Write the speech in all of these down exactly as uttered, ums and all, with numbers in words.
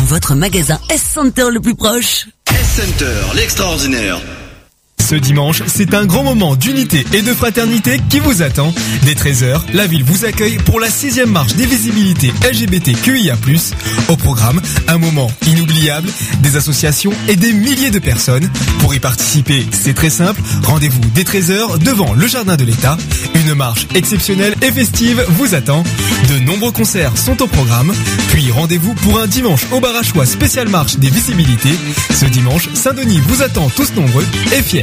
votre magasin S-Center le plus proche. S-Center, l'extraordinaire. Ce dimanche, c'est un grand moment d'unité et de fraternité qui vous attend. Dès treize heures, la ville vous accueille pour la sixième marche des visibilités L G B T Q I A plus. Au programme, un moment inoubliable, des associations et des milliers de personnes. Pour y participer, c'est très simple. Rendez-vous dès treize heures devant le Jardin de l'État. Une marche exceptionnelle et festive vous attend. De nombreux concerts sont au programme. Puis rendez-vous pour un dimanche au bar à choix spécial marche des visibilités. Ce dimanche, Saint-Denis vous attend tous nombreux et fiers.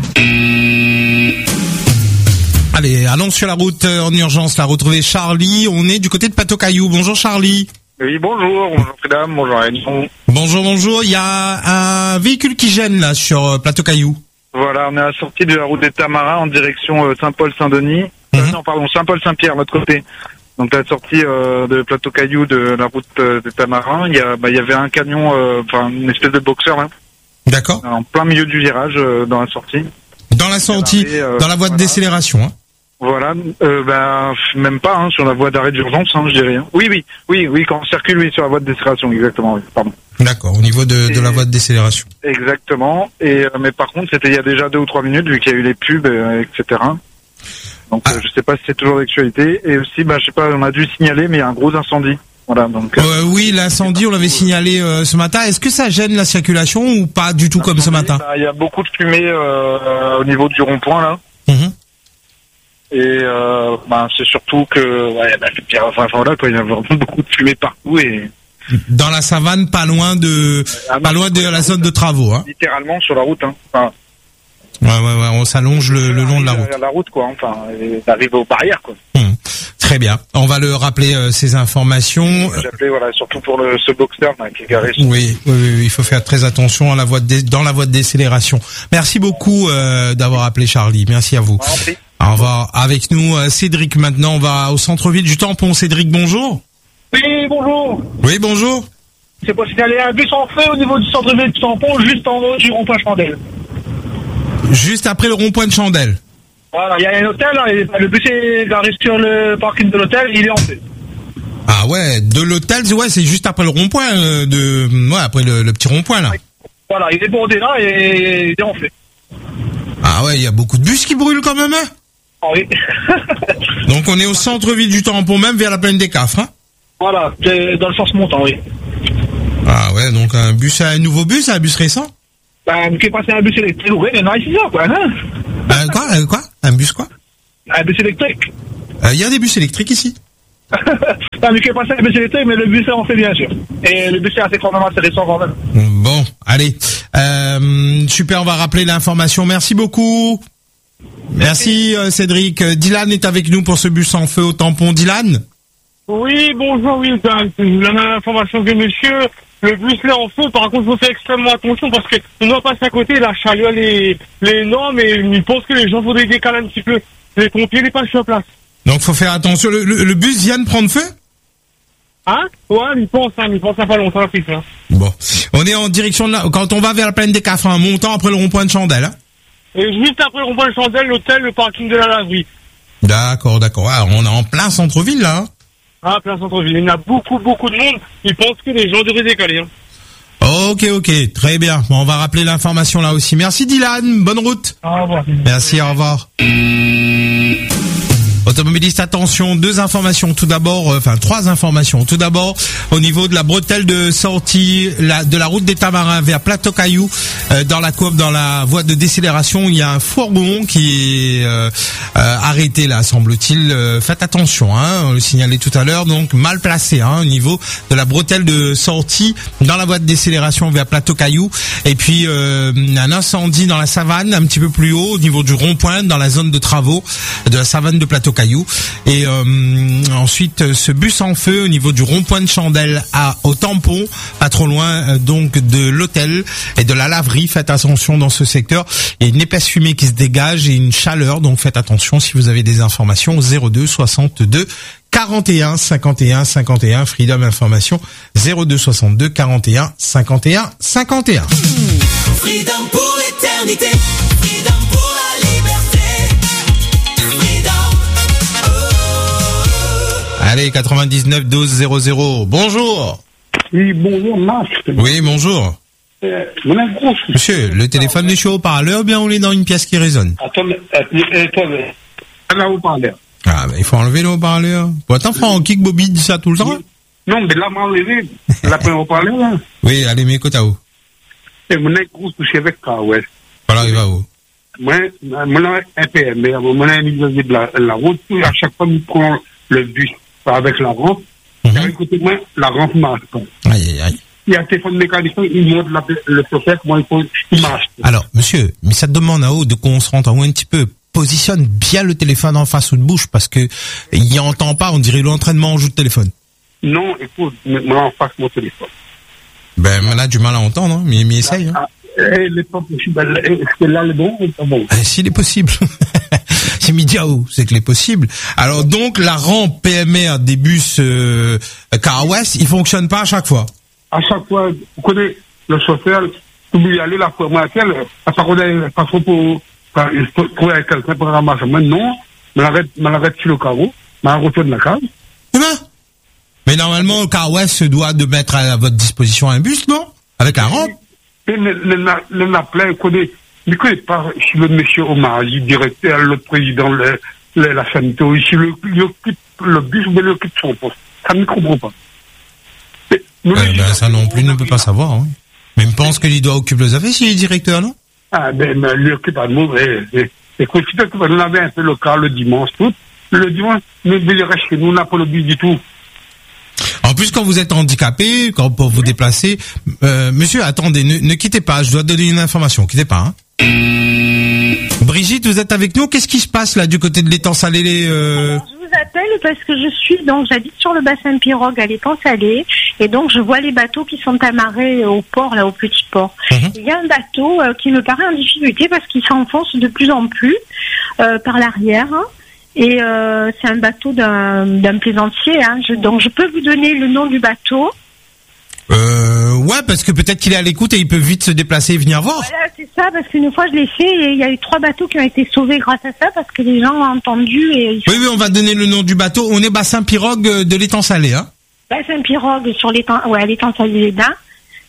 Allez, allons sur la route euh, en urgence, la retrouver Charlie. On est du côté de Plateau-Caillou. Bonjour Charlie. Oui, bonjour, bonjour Frédam, bonjour Réunion. Bonjour, bonjour. Il y a un véhicule qui gêne là sur euh, Plateau-Caillou. Voilà, on est à la sortie de la route des Tamarins en direction euh, Saint-Paul-Saint-Denis. Mm-hmm. Euh, non, pardon, Saint-Paul-Saint-Pierre, l'autre côté. Donc à la sortie euh, de Plateau-Caillou de la route euh, des Tamarins, il y a, bah, il y avait un camion, euh, enfin une espèce de boxeur là. D'accord. En plein milieu du virage euh, dans la sortie. Dans la sortie, Et, euh, dans la voie voilà. de décélération. Hein. Voilà, euh, ben même pas hein, sur la voie d'arrêt d'urgence, hein, je dirais. Hein. Oui, oui, oui, oui, quand on circule, oui, sur la voie de décélération, exactement. Oui, pardon. D'accord, au niveau de, Et- de la voie de décélération. Exactement. Et euh, mais par contre, c'était il y a déjà deux ou trois minutes vu qu'il y a eu les pubs, euh, et cetera. Donc Ah. euh, je sais pas si c'est toujours d'actualité. Et aussi, bah je sais pas, on a dû signaler, mais il y a un gros incendie. Voilà, donc. euh, Euh, oui, l'incendie, on l'avait signalé euh, ce matin. Est-ce que ça gêne la circulation ou pas du tout comme ce matin? bah, il y a beaucoup de fumée euh, au niveau du rond-point là. Mhm. Et euh, bah, c'est surtout que, ouais, bah, le pire, enfin voilà, quoi, il y a vraiment beaucoup de fumée partout et Dans la savane, pas loin de, Ah, pas non, loin de la zone de travaux. Hein. littéralement sur la route. Hein. Enfin, Ouais, ouais, ouais, on s'allonge le, le long de la route. La route, quoi. Enfin, et d'arriver aux barrières, quoi. Hum. Très bien. On va le rappeler euh, ces informations. J'ai appelé, voilà, surtout pour le, ce boxer là, qui est garé. sur- Oui, oui, oui, oui, il faut faire très attention à la voie de dé- dans la voie de décélération. Merci beaucoup euh, d'avoir appelé Charlie. Merci à vous. Ah, en prie. Au revoir. Avec nous euh, Cédric maintenant. On va au centre-ville du Tampon. Cédric, bonjour. Oui, bonjour. Oui, bonjour. C'est pour signaler un bus en feu au niveau du centre-ville du Tampon, juste en haut du rond-point Chandelle. Juste après le rond-point de Chandelle. Voilà, il y a un hôtel, là, et le bus est garé sur le parking de l'hôtel, il est en feu. Ah ouais, de l'hôtel, ouais, c'est juste après le rond-point euh, de, ouais, après le, le petit rond-point là. Voilà, il est bordé là et il est en feu. Ah ouais, il y a beaucoup de bus qui brûlent quand même. Hein. Ah oui. Donc on est au centre-ville du Tampon, même vers la plaine des Cafres. Hein. Voilà, c'est dans le sens montant, oui. Ah ouais, donc un bus, un nouveau bus, un bus récent. Ben, qui est passé un bus électrique, oui, mais non, ici, ça, quoi, hein. Un quoi, un quoi, un bus quoi. Un bus électrique. Il euh, y a des bus électriques ici. Non, mais qui est passé un bus électrique, mais le bus est en feu, bien sûr. Et le bus est assez formellement assez récent quand même. Bon, allez. Euh, super, on va rappeler l'information. Merci beaucoup. Merci, euh, Cédric. Euh, Dylan est avec nous pour ce bus en feu au Tampon. Dylan. Oui, bonjour, oui, c'est la même information que monsieur. Le bus est en feu, par contre, il faut faire extrêmement attention parce que on doit passer à côté, la chaleur, les, les normes, et il pense que les gens voudraient décaler un petit peu. Les pompiers n'est pas sur place. Donc, faut faire attention. Le, le, le bus vient de prendre feu? Hein? Ouais, il pense, hein, il pense à pas longtemps, c'est ça. Bon. On est en direction de la, quand on va vers la plaine des Cafres, en montant après le rond-point de Chandelle, hein. Et juste après le rond-point de Chandelle, l'hôtel, le parking de la laverie. D'accord, d'accord. Ah, on est en plein centre-ville, là, hein. Ah, plein centre-ville. Il y en a beaucoup, beaucoup de monde. Ils pensent que les gens devraient décaler, hein. Ok, ok, très bien. Bon, on va rappeler l'information là aussi. Merci Dylan, bonne route. Au revoir. Merci, au revoir. Automobiliste, attention, deux informations. Tout d'abord, euh, enfin trois informations. Tout d'abord, au niveau de la bretelle de sortie la, de la route des Tamarins vers Plateau-Caillou, euh, dans la courbe, dans la voie de décélération, il y a un fourgon qui est euh, euh, arrêté là, semble-t-il. Euh, faites attention, hein, on le signalait tout à l'heure, donc mal placé hein, au niveau de la bretelle de sortie dans la voie de décélération vers Plateau-Caillou. Et puis euh, un incendie dans la savane, un petit peu plus haut, au niveau du rond-point, dans la zone de travaux de la savane de Plateau-Caillou. Et euh, ensuite ce bus en feu au niveau du rond-point de Chandelle à au Tampon, pas trop loin euh, donc de l'hôtel et de la laverie. Faites attention dans ce secteur. Il y a une épaisse fumée qui se dégage et une chaleur, donc faites attention si vous avez des informations. Zéro deux soixante-deux quarante et un cinquante et un cinquante et un Freedom Information zéro deux soixante-deux quarante et un cinquante et un cinquante et un. Freedom pour l'éternité, freedom pour la liberté, freedom. Allez, quatre-vingt-dix-neuf douze zéro zéro. Bonjour. Oui, bonjour, Marc. Oui, bonjour. Euh, on a un gros souci. Monsieur, le téléphone est sur haut-parleur, bien on est dans une pièce qui résonne. Attendez, attendez. On a haut-parleur. Ah, ben, il faut enlever le haut-parleur. Bon, attends, Francky, Bobby dit ça tout le temps? Non, mais là, m'a enlevé. La première haut-parleur, là. Oui, allez, mais écoute à où? Et on a un gros souci avec ça, ouais. Voilà, il va où? Moi, moi, un P M, mais on a un niveau de la, la route, à chaque fois, on prend le bus avec la rampe. Mhm. Et écoutez-moi, la rampe marche pas. Aïe, aïe, aïe. Il y a un téléphone mécanicien, il montre la, le chauffeur, comment il faut, il marche. Alors, monsieur, mais ça te demande à haut de qu'on se rende en haut un petit peu. Positionne bien le téléphone en face ou de bouche parce que il y entend pas, on dirait l'entraînement en joue de téléphone. Non, écoute, moi, en face mon téléphone. Ben, on a du mal à entendre, hein, mais, mais essaye. Hein. Ah, il n'est pas possible. Est-ce que là, le bon ou pas bon? Eh, s'il est possible. C'est midi à haut, c'est que l'est possible. Alors, donc, la rampe P M R des bus euh, Car West, il fonctionne pas à chaque fois. À chaque fois, vous connaissez le chauffeur, vous y aller la fois, moi, à part qu'on a pas trop pour, enfin, il faut trouver quelqu'un pour ramasser. Moi, non, je m'arrête, je m'arrête sur le carreau, je retourne la case. Eh ben, mais normalement, le Car West se doit de mettre à votre disposition un bus, non? Avec la rampe? Et le, le, le, le Naplin, vous connaissez, mais connaissez pas, si le monsieur Omar, le directeur, le président, le, le, la sanité, ici, le, il occupe le bus, mais il occupe son poste. Ça ne comprend pas. Eh ben, ça non plus ne peut pas savoir. Hein. Même pense qu'il doit occuper les affaires s'il est directeur, non? Ah, ben, mais lui occupe à nous. Écoute, si on avait un peu le cas le dimanche, tout. Le dimanche, nous, il reste chez nous, on n'a pas le bus du tout. En plus, quand vous êtes handicapé, quand pour vous déplacer, euh, monsieur, attendez, ne, ne quittez pas, je dois donner une information, quittez pas. Hein. Brigitte, vous êtes avec nous, qu'est-ce qui se passe là du côté de l'étang salé euh... Je vous appelle parce que je suis, donc j'habite sur le bassin Pirogue à l'étang salé, et donc je vois les bateaux qui sont amarrés au port, là, au petit port. Mm-hmm. Il y a un bateau euh, qui me paraît en difficulté parce qu'il s'enfonce de plus en plus euh, par l'arrière. Hein. Et euh, c'est un bateau d'un, d'un plaisancier, hein. Je, donc je peux vous donner le nom du bateau. Euh, ouais, parce que peut-être qu'il est à l'écoute et il peut vite se déplacer et venir voir. Voilà, c'est ça, parce qu'une fois je l'ai fait et il y a eu trois bateaux qui ont été sauvés grâce à ça parce que les gens ont entendu. Et ils... Oui, oui, on va donner le nom du bateau. On est bassin Pirogue de l'étang salé, hein. Bassin Pirogue sur l'étang, ouais, l'étang salé les Dains.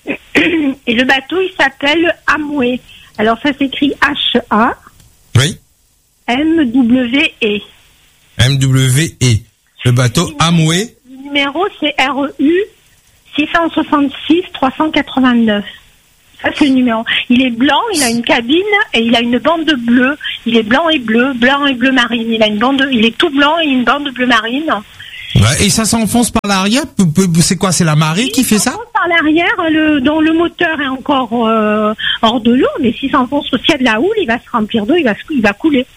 Et le bateau, il s'appelle Amoué. Alors ça s'écrit H A. Oui. M W E. M W E. Le bateau Amoué. Le numéro, c'est R E U six cent soixante-six trois cent quatre-vingt-neuf. Ça, c'est le numéro. Il est blanc, il a une cabine et il a une bande bleue. Il est blanc et bleu, blanc et bleu marine. Il a une bande, il est tout blanc et une bande bleu marine. Ouais, et ça s'enfonce par l'arrière. C'est quoi? C'est la marée il qui fait ça? Par l'arrière, le, dont le moteur est encore euh, hors de l'eau, mais s'il s'enfonce s'il y a de la houle, il va se remplir d'eau, il va, il va couler.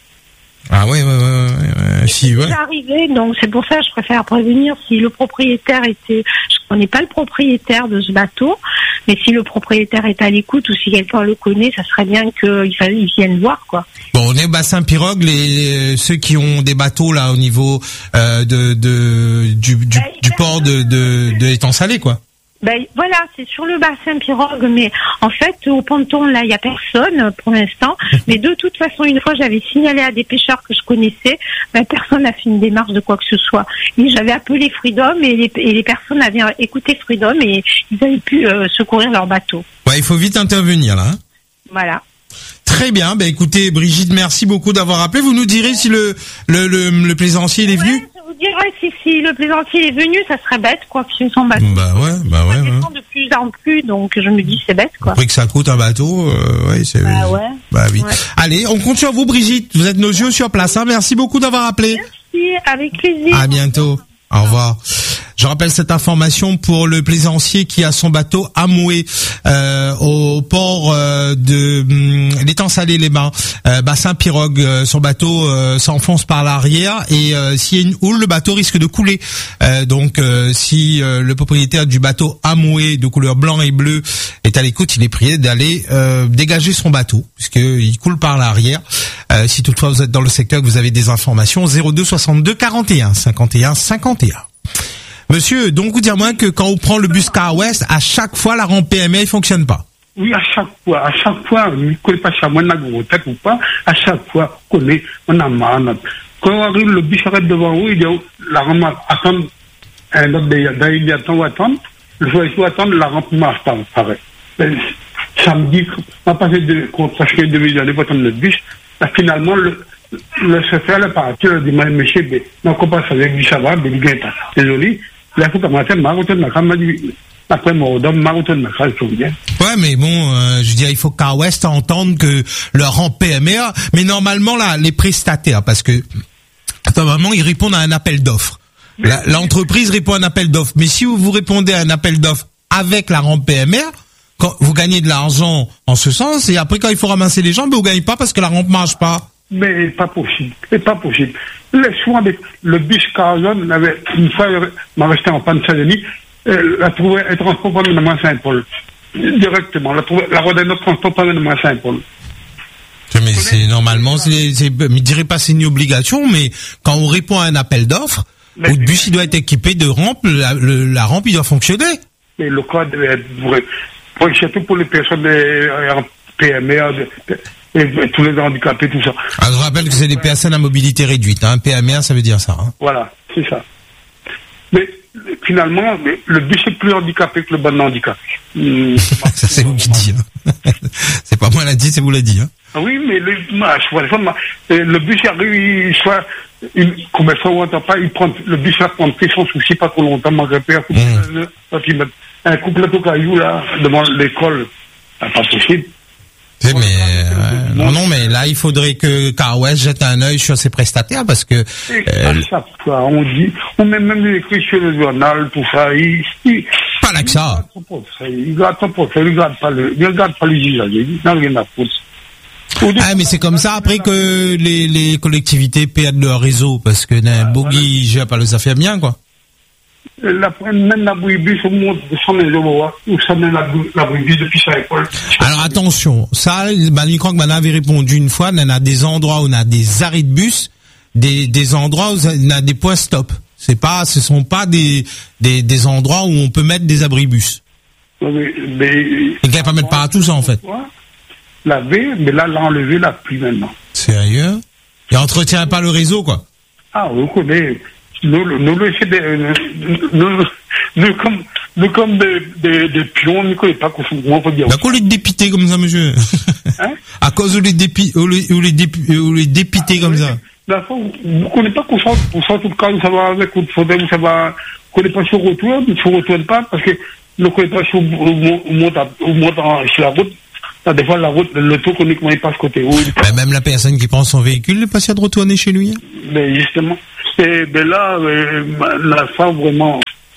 Ah oui, ouais, ouais, ouais, ouais. Si, ouais. C'est arrivé, donc c'est pour ça que je préfère prévenir si le propriétaire était, je connais pas le propriétaire de ce bateau, mais si le propriétaire est à l'écoute ou si quelqu'un le connaît, ça serait bien qu'il il vienne voir, quoi. Bon, on est bassin Pirogue, les, les ceux qui ont des bateaux là au niveau euh, de, de du, du, ben, du port de de, de l'étang salé, quoi. Ben voilà, c'est sur le bassin Pirogue, mais en fait au ponton là il y a personne pour l'instant. Mais de toute façon, une fois j'avais signalé à des pêcheurs que je connaissais, ben personne n'a fait une démarche de quoi que ce soit. Et j'avais appelé Freedom et les, et les personnes avaient écouté Freedom et ils avaient pu euh, secourir leur bateau. Ouais, il faut vite intervenir là. Hein. Voilà. Très bien, ben écoutez Brigitte, merci beaucoup d'avoir appelé. Vous nous direz si le le le, le plaisancier il est venu. Ouais, je vous dirais si si le plaisancier est venu, ça serait bête quoi, que son bateau. Bah ouais, bah ouais. Ça descend ouais. de plus en plus, donc je me dis c'est bête quoi. Après que ça coûte un bateau, euh, ouais c'est. Bah ouais. Bah oui. Ouais. Allez, on compte sur vous Brigitte. Vous êtes nos yeux sur place. Hein. Merci beaucoup d'avoir appelé. Merci, avec plaisir. À bientôt. Au revoir. Je rappelle cette information pour le plaisancier qui a son bateau Amoué euh, au port euh, de hum, l'étang salé les Bains, euh, bassin Pirogue. Euh, son bateau euh, s'enfonce par l'arrière et euh, s'il y a une houle, le bateau risque de couler. Euh, donc, euh, si euh, le propriétaire du bateau Amoué de couleur blanc et bleu est à l'écoute, il est prié d'aller euh, dégager son bateau puisqu'il coule par l'arrière. Euh, si toutefois vous êtes dans le secteur que vous avez des informations, zéro deux soixante-deux quarante et un cinquante et un cinquante et un. Monsieur, donc vous dire-moi que quand on prend le bus Car West, à chaque fois la rampe P M R il fonctionne pas. Oui, à chaque fois, à chaque fois, on ne connaît pas si on a gros tête ou pas, à chaque fois, on connaît, on a marre. Quand on arrive, le bus arrête devant vous, il dit, la rampe attend, un autre, il y a temps, attendre, je dois, je dois attendre, la rampe ne marche pas, pareil. Samedi, on a passé de, presque une demi-journée pour attendre le bus. Là, finalement, le, le chauffeur est parti, il a dit, monsieur, mais, non, qu'on passe avec lui, ça va, mais il gagne pas. Désolé. Là, il faut commencer, ma route de ma femme m'a dit, après mon homme, ma route de ma femme, je bien. Ouais, mais bon, euh, je veux dire, il faut qu'Car West entende que leur rampe P M R, mais normalement, là, les prestataires, parce que, normalement, ils répondent à un appel d'offres. La, l'entreprise répond à un appel d'offres. Mais si vous, vous répondez à un appel d'offres avec la rampe P M R, quand vous gagnez de l'argent en ce sens, et après, quand il faut ramasser les gens, ben, vous gagnez pas parce que la rampe marche pas. Mais pas possible, c'est pas possible. Les soins avec le bus Carzon, avait une fois, m'a resté en panne Saint-Denis, euh, la trouvait, elle transporte pas même à Saint-Paul. Directement, la trouvait, la route ne transporte pas même à Saint-Paul. Mais c'est normalement, c'est, c'est, je dirais pas c'est une obligation, mais quand on répond à un appel d'offres, le bus il doit être équipé de rampe, la, le, la rampe il doit fonctionner. Mais le cas devait être vrai. Pour, surtout pour les personnes euh, P M R, et, et tous les handicapés, tout ça. Alors, je rappelle que c'est des personnes à mobilité réduite, hein. P M R, ça veut dire ça. Hein. Voilà, c'est ça. Mais finalement, le bus est plus handicapé que le bon handicapé. Mmh, ça, c'est vous qui dites. Hein. C'est pas moi qui l'a dit, c'est vous l'a dit. Hein. Oui, mais le, le bus arrive, il soit, une, combien de fois on n'entend pas, il prend, le bus va prendre sans souci, pas trop longtemps, mon repère, mmh. Un coup plateau caillou, là, devant l'école, pas possible. Mais, euh, non, non, mais là, il faudrait que Car West jette un œil sur ses prestataires parce que, euh, ça, ça, on dit, on met même écrit sur le journal, tout ça, il, il pas là que ça. Il garde son portefeuille, il garde pas le, il garde pas les usagers, il n'a rien à foutre. Ah, mais c'est comme ça après que les, les collectivités perdent leur réseau parce que d'un bogey gère pas le ça fait bien, quoi. La, même la bouibus au monde de cent euros, ou ça même la, la bouibus depuis sa école. Alors attention, ça, bah, je crois que madame avait répondu une fois, on a des endroits où on a des arrêts de bus, des, des endroits où on a des points stop. C'est pas, ce sont pas des, des, des endroits où on peut mettre des abribus. Mais, mais, et qu'il n'y a pas mettre partout ça, en fait. La V, mais là, l'a enlevé, là, plus maintenant. Sérieux? Il entretient pas le réseau, quoi. Ah, vous connaissez. Nous, nous, nous, nous, nous, comme, nous, comme des, des, des pions, nous ne connaissons pas comment on peut dire. D'accord, les dépités comme ça, monsieur. Hein? À cause où les dépités, ou les, ou les dépités, ou les dépités comme ça. La fois, vous ne connaissez pas qu'on sent, pour ça, tout le cas, ça va avec une faute, ça va, vous ne connaissez pas sur retour, il ne se retourne pas, parce que nous ne connaissons pas sur, on monte sur la route. Là, des fois, la route, l'auto, uniquement, il passe côté haut. Ben, même la personne qui prend son véhicule n'est pas sûre de retourner chez lui. Hein. Mais justement. Et ben là, euh, la femme vraiment.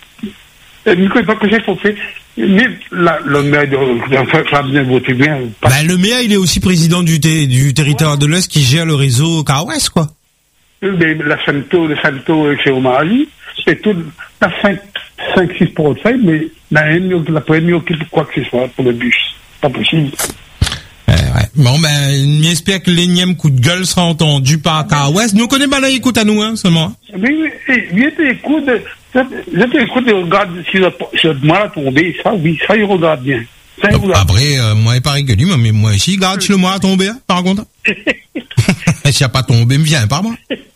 Et ne connais pas que c'est pour faire. Mais la, le maire de faire bien voter bien. Ben, le maire, il est aussi président du, té, du territoire ouais. de l'Ouest qui gère le réseau Car West, quoi. Mais la Santo, le Santo, c'est au Mali. C'est tout. La cinq, six portefeuilles, mais la haine, la première occupe quoi que ce soit pour le bus. Pas possible. Euh, ouais. Bon, ben, j'espère que l'énième coup de gueule sera entendu par Car West. Nous, on connaît pas là, écoute à nous, hein, seulement. Oui, oui, viens t'écoute, je t'écoute et regarde si le, si le mal a tombé, ça, oui, ça, il regarde bien. Ça, il regarde. Après, euh, moi, il paraît que lui, mais moi, ici, regarde si le mois a tombé, hein, par contre. Et s'il n'a pas tombé, me viens par moi.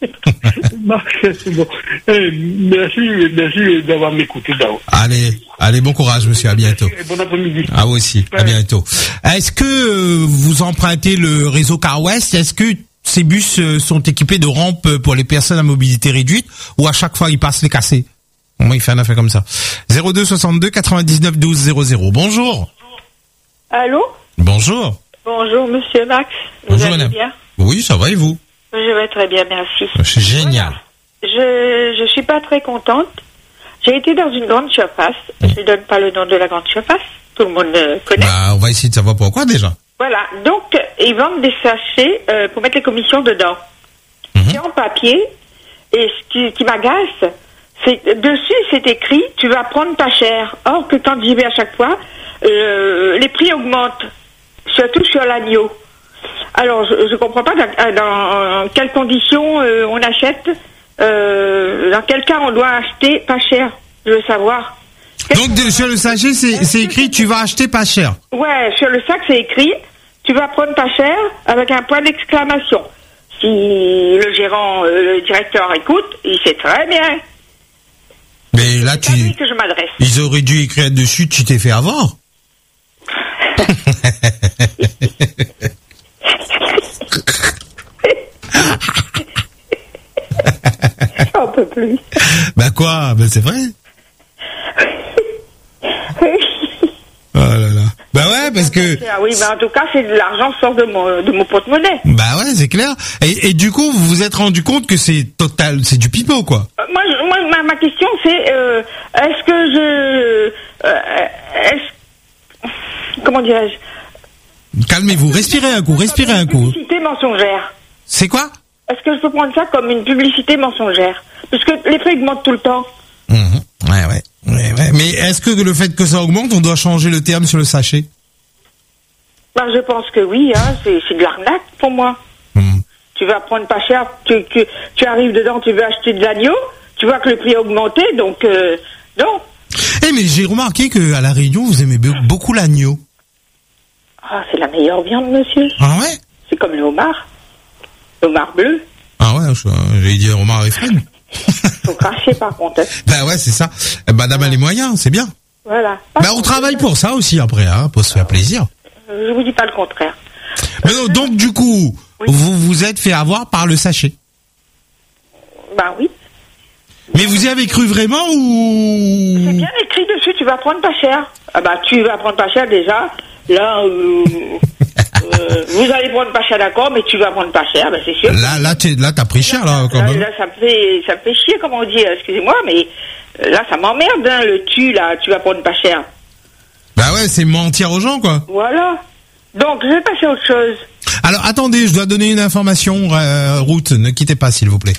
C'est bon. Eh, merci, merci d'avoir m'écouté d'abord. Allez, allez, bon courage, monsieur, à bientôt. Et bon après-midi. Ah, vous aussi, à bientôt. Est-ce que euh, vous empruntez le réseau Car West? Est-ce que ces bus euh, sont équipés de rampes pour les personnes à mobilité réduite ou à chaque fois ils passent les cassés? Moi, il fait un affaire comme ça. zéro deux soixante-deux quatre-vingt-dix-neuf douze zéro zéro. Bonjour. Allô? Bonjour. Bonjour, monsieur Max. Vous Bonjour, allez madame. bien? Oui, ça va et vous? Je vais très bien, merci. C'est génial. Voilà. Je je suis pas très contente. J'ai été dans une grande surface. Mmh. Je ne donne pas le nom de la grande surface. Tout le monde euh, connaît. Bah, on va essayer de savoir pourquoi déjà. Voilà. Donc, ils vendent des sachets euh, pour mettre les commissions dedans. Mmh. C'est en papier. Et ce qui, qui m'agace, c'est dessus, c'est écrit, tu vas prendre pas cher. Or que quand j'y vais à chaque fois, euh, les prix augmentent. Surtout sur l'agneau. Alors, je ne comprends pas dans, dans quelles conditions euh, on achète, euh, dans quel cas on doit acheter pas cher. Je veux savoir. Donc, de, sur le sachet, c'est, c'est écrit, tu vas acheter pas cher. Ouais, sur le sac, c'est écrit, tu vas prendre pas cher, avec un point d'exclamation. Si le gérant, euh, le directeur écoute, il sait très bien. Mais là, tu... C'est à lui que je m'adresse. Ils auraient dû écrire dessus, tu t'es fait avoir. J'en peux plus. Bah quoi? Bah c'est vrai. Oh là là. Bah ouais, parce que... Ah oui, mais en tout cas, c'est de l'argent qui sort de mon, de mon porte-monnaie. Bah ouais, c'est clair. Et, et du coup, vous vous êtes rendu compte que c'est total, c'est du pipeau, quoi. Euh, moi, je- moi ma, ma question, c'est euh, est-ce que je... Euh, est-ce, comment dirais-je? Calmez-vous, respirez un coup, respirez un coup. Publicité mensongère. C'est quoi? Est-ce que je peux prendre ça comme une publicité mensongère? Parce que les prix augmentent tout le temps. Mhm. Ouais, ouais, ouais, ouais. Mais est-ce que le fait que ça augmente, on doit changer le terme sur le sachet? Ben, je pense que oui, hein, c'est, c'est de l'arnaque pour moi. Mhm. Tu vas prendre pas cher, tu, tu, tu arrives dedans, tu veux acheter de l'agneau, tu vois que le prix a augmenté, donc euh, non. Eh mais j'ai remarqué que à la Réunion, vous aimez be- beaucoup l'agneau. Ah, c'est la meilleure viande, monsieur. Ah ouais? C'est comme le homard. Le homard bleu. Ah ouais, je- j'allais dire Omar et Fred. Faut cracher par contre. hein. Bah ouais, c'est ça. Eh, Madame a les moyens, c'est bien. Voilà. Bah on travaille pour ça aussi après, hein, pour se faire plaisir. Euh, Je vous dis pas le contraire. Mais non, donc du coup, vous vous êtes fait avoir par le sachet. Ben oui. Mais vous y avez cru vraiment ou... C'est bien écrit dessus, tu vas prendre pas cher. Ah bah tu vas prendre pas cher déjà. Là, euh, euh, vous allez prendre pas cher, d'accord, mais tu vas prendre pas cher, ben c'est sûr. Là, là, t'es- là, t'as pris cher là quand Là, même. là, ça me fait, ça me fait chier, comme on dit. Excusez-moi, mais euh, là, ça m'emmerde, hein, le tu là, tu vas prendre pas cher. Bah ouais, c'est mentir aux gens quoi. Voilà. Donc, je vais passer à autre chose. Alors attendez, je dois donner une information. Euh, route, ne quittez pas s'il vous plaît.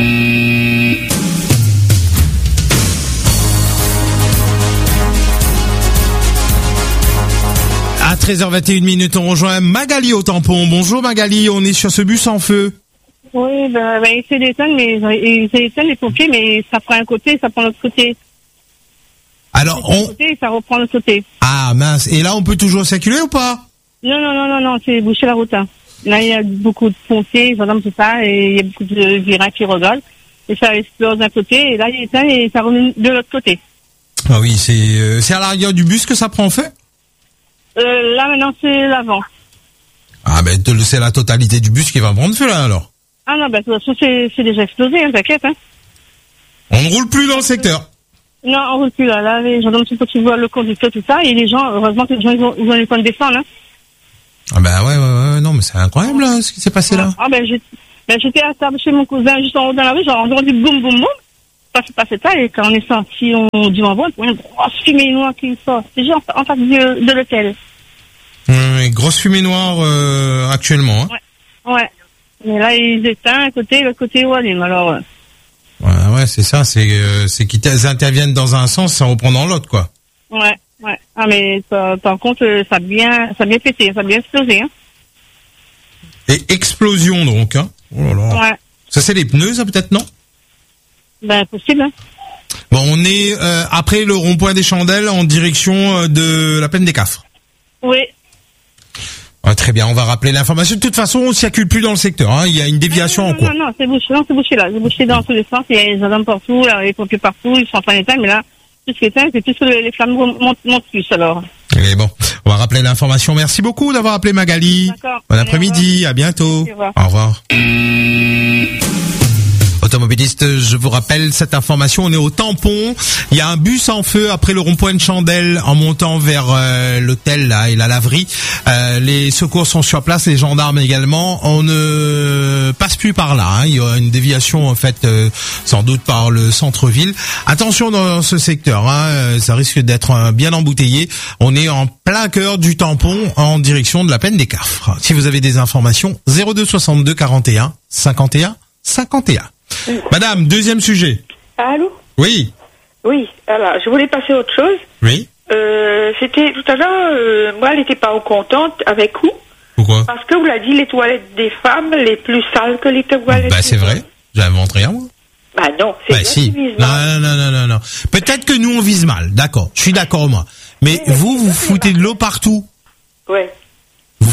À treize heures vingt et une minutes, on rejoint Magali au tampon. Bonjour Magali, on est sur ce bus en feu. Oui, ben, ben il essaie d'éteindre, mais il essaie d'éteindre les pompiers, mais ça prend un côté, ça prend l'autre côté. Alors Un on... côté, ça reprend l'autre côté. Ah mince, et là on peut toujours circuler ou pas? Non, non, non, non, non, c'est boucher la route. Hein. Là, il y a beaucoup de pompiers, gendarmes, tout ça, et il y a beaucoup de virins qui rigolent. Et ça explose d'un côté, et là, il éteint et ça remet de l'autre côté. Ah oui, c'est euh, c'est à l'arrière du bus que ça prend feu? Euh, là, maintenant, c'est l'avant. Ah ben c'est la totalité du bus qui va prendre feu là alors. Ah non, ben, de toute façon, c'est, c'est déjà explosé, hein, t'inquiète, hein. On ne roule plus dans le secteur. Non, on roule plus, là. Là, les gendarmes, tu vois le conducteur, tout ça, et les gens, heureusement que les gens, ils ont, ils ont les points de descendre, hein. Ah ben ouais, ouais, ouais, non mais c'est incroyable là, ce qui s'est passé là. Ah ben, j'ai- ben, j'étais à table chez mon cousin, juste en haut dans la rue, genre, on a dit boum, boum, boum. Ça s'est passé ça, et quand on est sorti, on dit en voie, on voit une grosse fumée noire qui sort. C'est juste en, en face de, de l'hôtel. Ouais, grosse fumée noire euh, actuellement. Hein. Ouais. Mais là, ils éteignent un côté, l'autre côté, où allume. Alors, euh, Ouais, ouais, c'est ça, c'est euh, c'est qu'ils t- interviennent dans un sens, ça reprend dans l'autre quoi. ouais, ouais. Ah, mais par, par contre, euh, ça a bien, ça a bien pété, ça a bien explosé, hein. Et explosion donc. Hein. Oh là là. Ouais. Ça c'est les pneus, ça peut-être non? Ben, possible, hein. Bon, on est euh, après le rond-point des Chandelles en direction euh, de la Plaine des Cafres. Oui. Ouais, très bien, on va rappeler l'information. De toute façon, on ne circule plus dans le secteur. Hein. Il y a une déviation en Non, cours. non, non, c'est bouché, non, c'est bouché là. C'est bouché dans tous les sens. Il y a les gendarmes partout, là, les pompiers partout, ils sont en train d'éteindre, mais là, tout ce qui éteint, c'est plus que les, les flammes montent, montent plus, alors. Mais bon, on va rappeler l'information. Merci beaucoup d'avoir appelé Magali. D'accord. Bon Allez, après-midi, à bientôt. Au revoir. Au revoir. Automobiliste, je vous rappelle cette information, on est au tampon, il y a un bus en feu après le rond-point de Chandelle en montant vers euh, l'hôtel là et la laverie. Euh, les secours sont sur place, les gendarmes également. On ne passe plus par là, hein. Il y a une déviation en fait euh, sans doute par le centre-ville. Attention dans ce secteur, hein, ça risque d'être euh, bien embouteillé. On est en plein cœur du tampon en direction de la Plaine des Cafres. Si vous avez des informations, zéro deux soixante-deux quarante et un cinquante et un cinquante et un. Madame, deuxième sujet. Allô? Oui. Oui, alors, je voulais passer à autre chose. Oui. Euh, c'était tout à l'heure, euh, moi, elle n'était pas contente avec vous. Pourquoi? Parce que vous l'avez dit, les toilettes des femmes, les plus sales que les toilettes Bah des c'est vrai, hommes. j'invente rien moi. Bah non, c'est Bah bien si. qu'ils visent Non, mal. non, non, non, non. Peut-être que nous on vise mal, d'accord. Je suis d'accord moi. Mais vous, vous foutez de l'eau partout. Ouais. Vous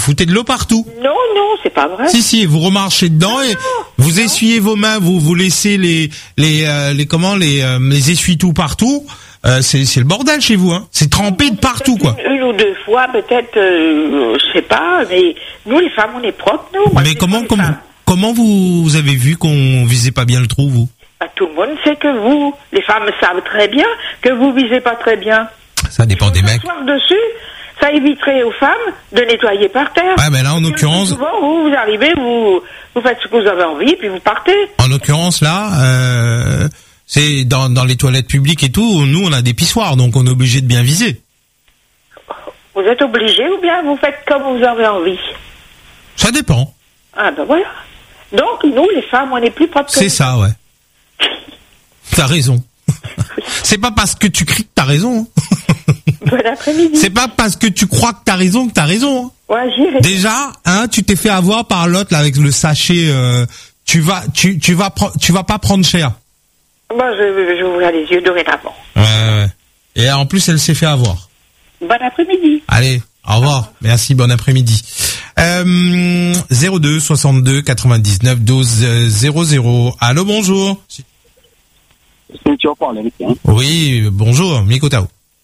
foutez de l'eau partout. Non, non, c'est pas vrai. Si, si, vous remarchez dedans et vous essuyez vos mains, vous vous laissez les les euh, les comment les euh, les essuie-tout partout. Euh, c'est c'est le bordel chez vous, hein. C'est trempé de partout, quoi. Une, une ou deux fois, peut-être, euh, je sais pas, mais nous, les femmes, on est propres, nous. Moi, mais comment comment comment vous, vous avez vu qu'on visait pas bien le trou, vous? Bah, tout le monde sait que vous, les femmes savent très bien que vous visez pas très bien. Ça dépend des mecs. S'asseoir dessus, ça éviterait aux femmes de nettoyer par terre. Ouais, mais là, en l'occurrence. Souvent, vous, vous arrivez, vous, vous faites ce que vous avez envie, puis vous partez. En l'occurrence, là, euh, c'est dans, dans les toilettes publiques et tout, nous, on a des pissoirs, donc on est obligé de bien viser. Vous êtes obligé ou bien vous faites comme vous avez envie? Ça dépend. Ah, ben voilà. Donc, nous, les femmes, on est plus propres que C'est ça, ouais. T'as raison. C'est pas parce que tu cries que t'as raison. Bon après-midi. C'est pas parce que tu crois que t'as raison que t'as raison. Ouais, j'irai. Déjà, hein, tu t'es fait avoir par l'autre là avec le sachet. Euh, tu vas, tu, tu vas, pre- tu vas pas prendre cher. Moi, je, je ouvre les yeux dorénavant. Ouais, ouais. Et en plus, elle s'est fait avoir. Bon après-midi. Allez, au revoir. Merci, bon après-midi. Euh, zéro deux soixante-deux quatre-vingt-dix-neuf douze zéro zéro. Allô, bonjour. Tu vas parler avec moi. Oui, bonjour, Mikotao.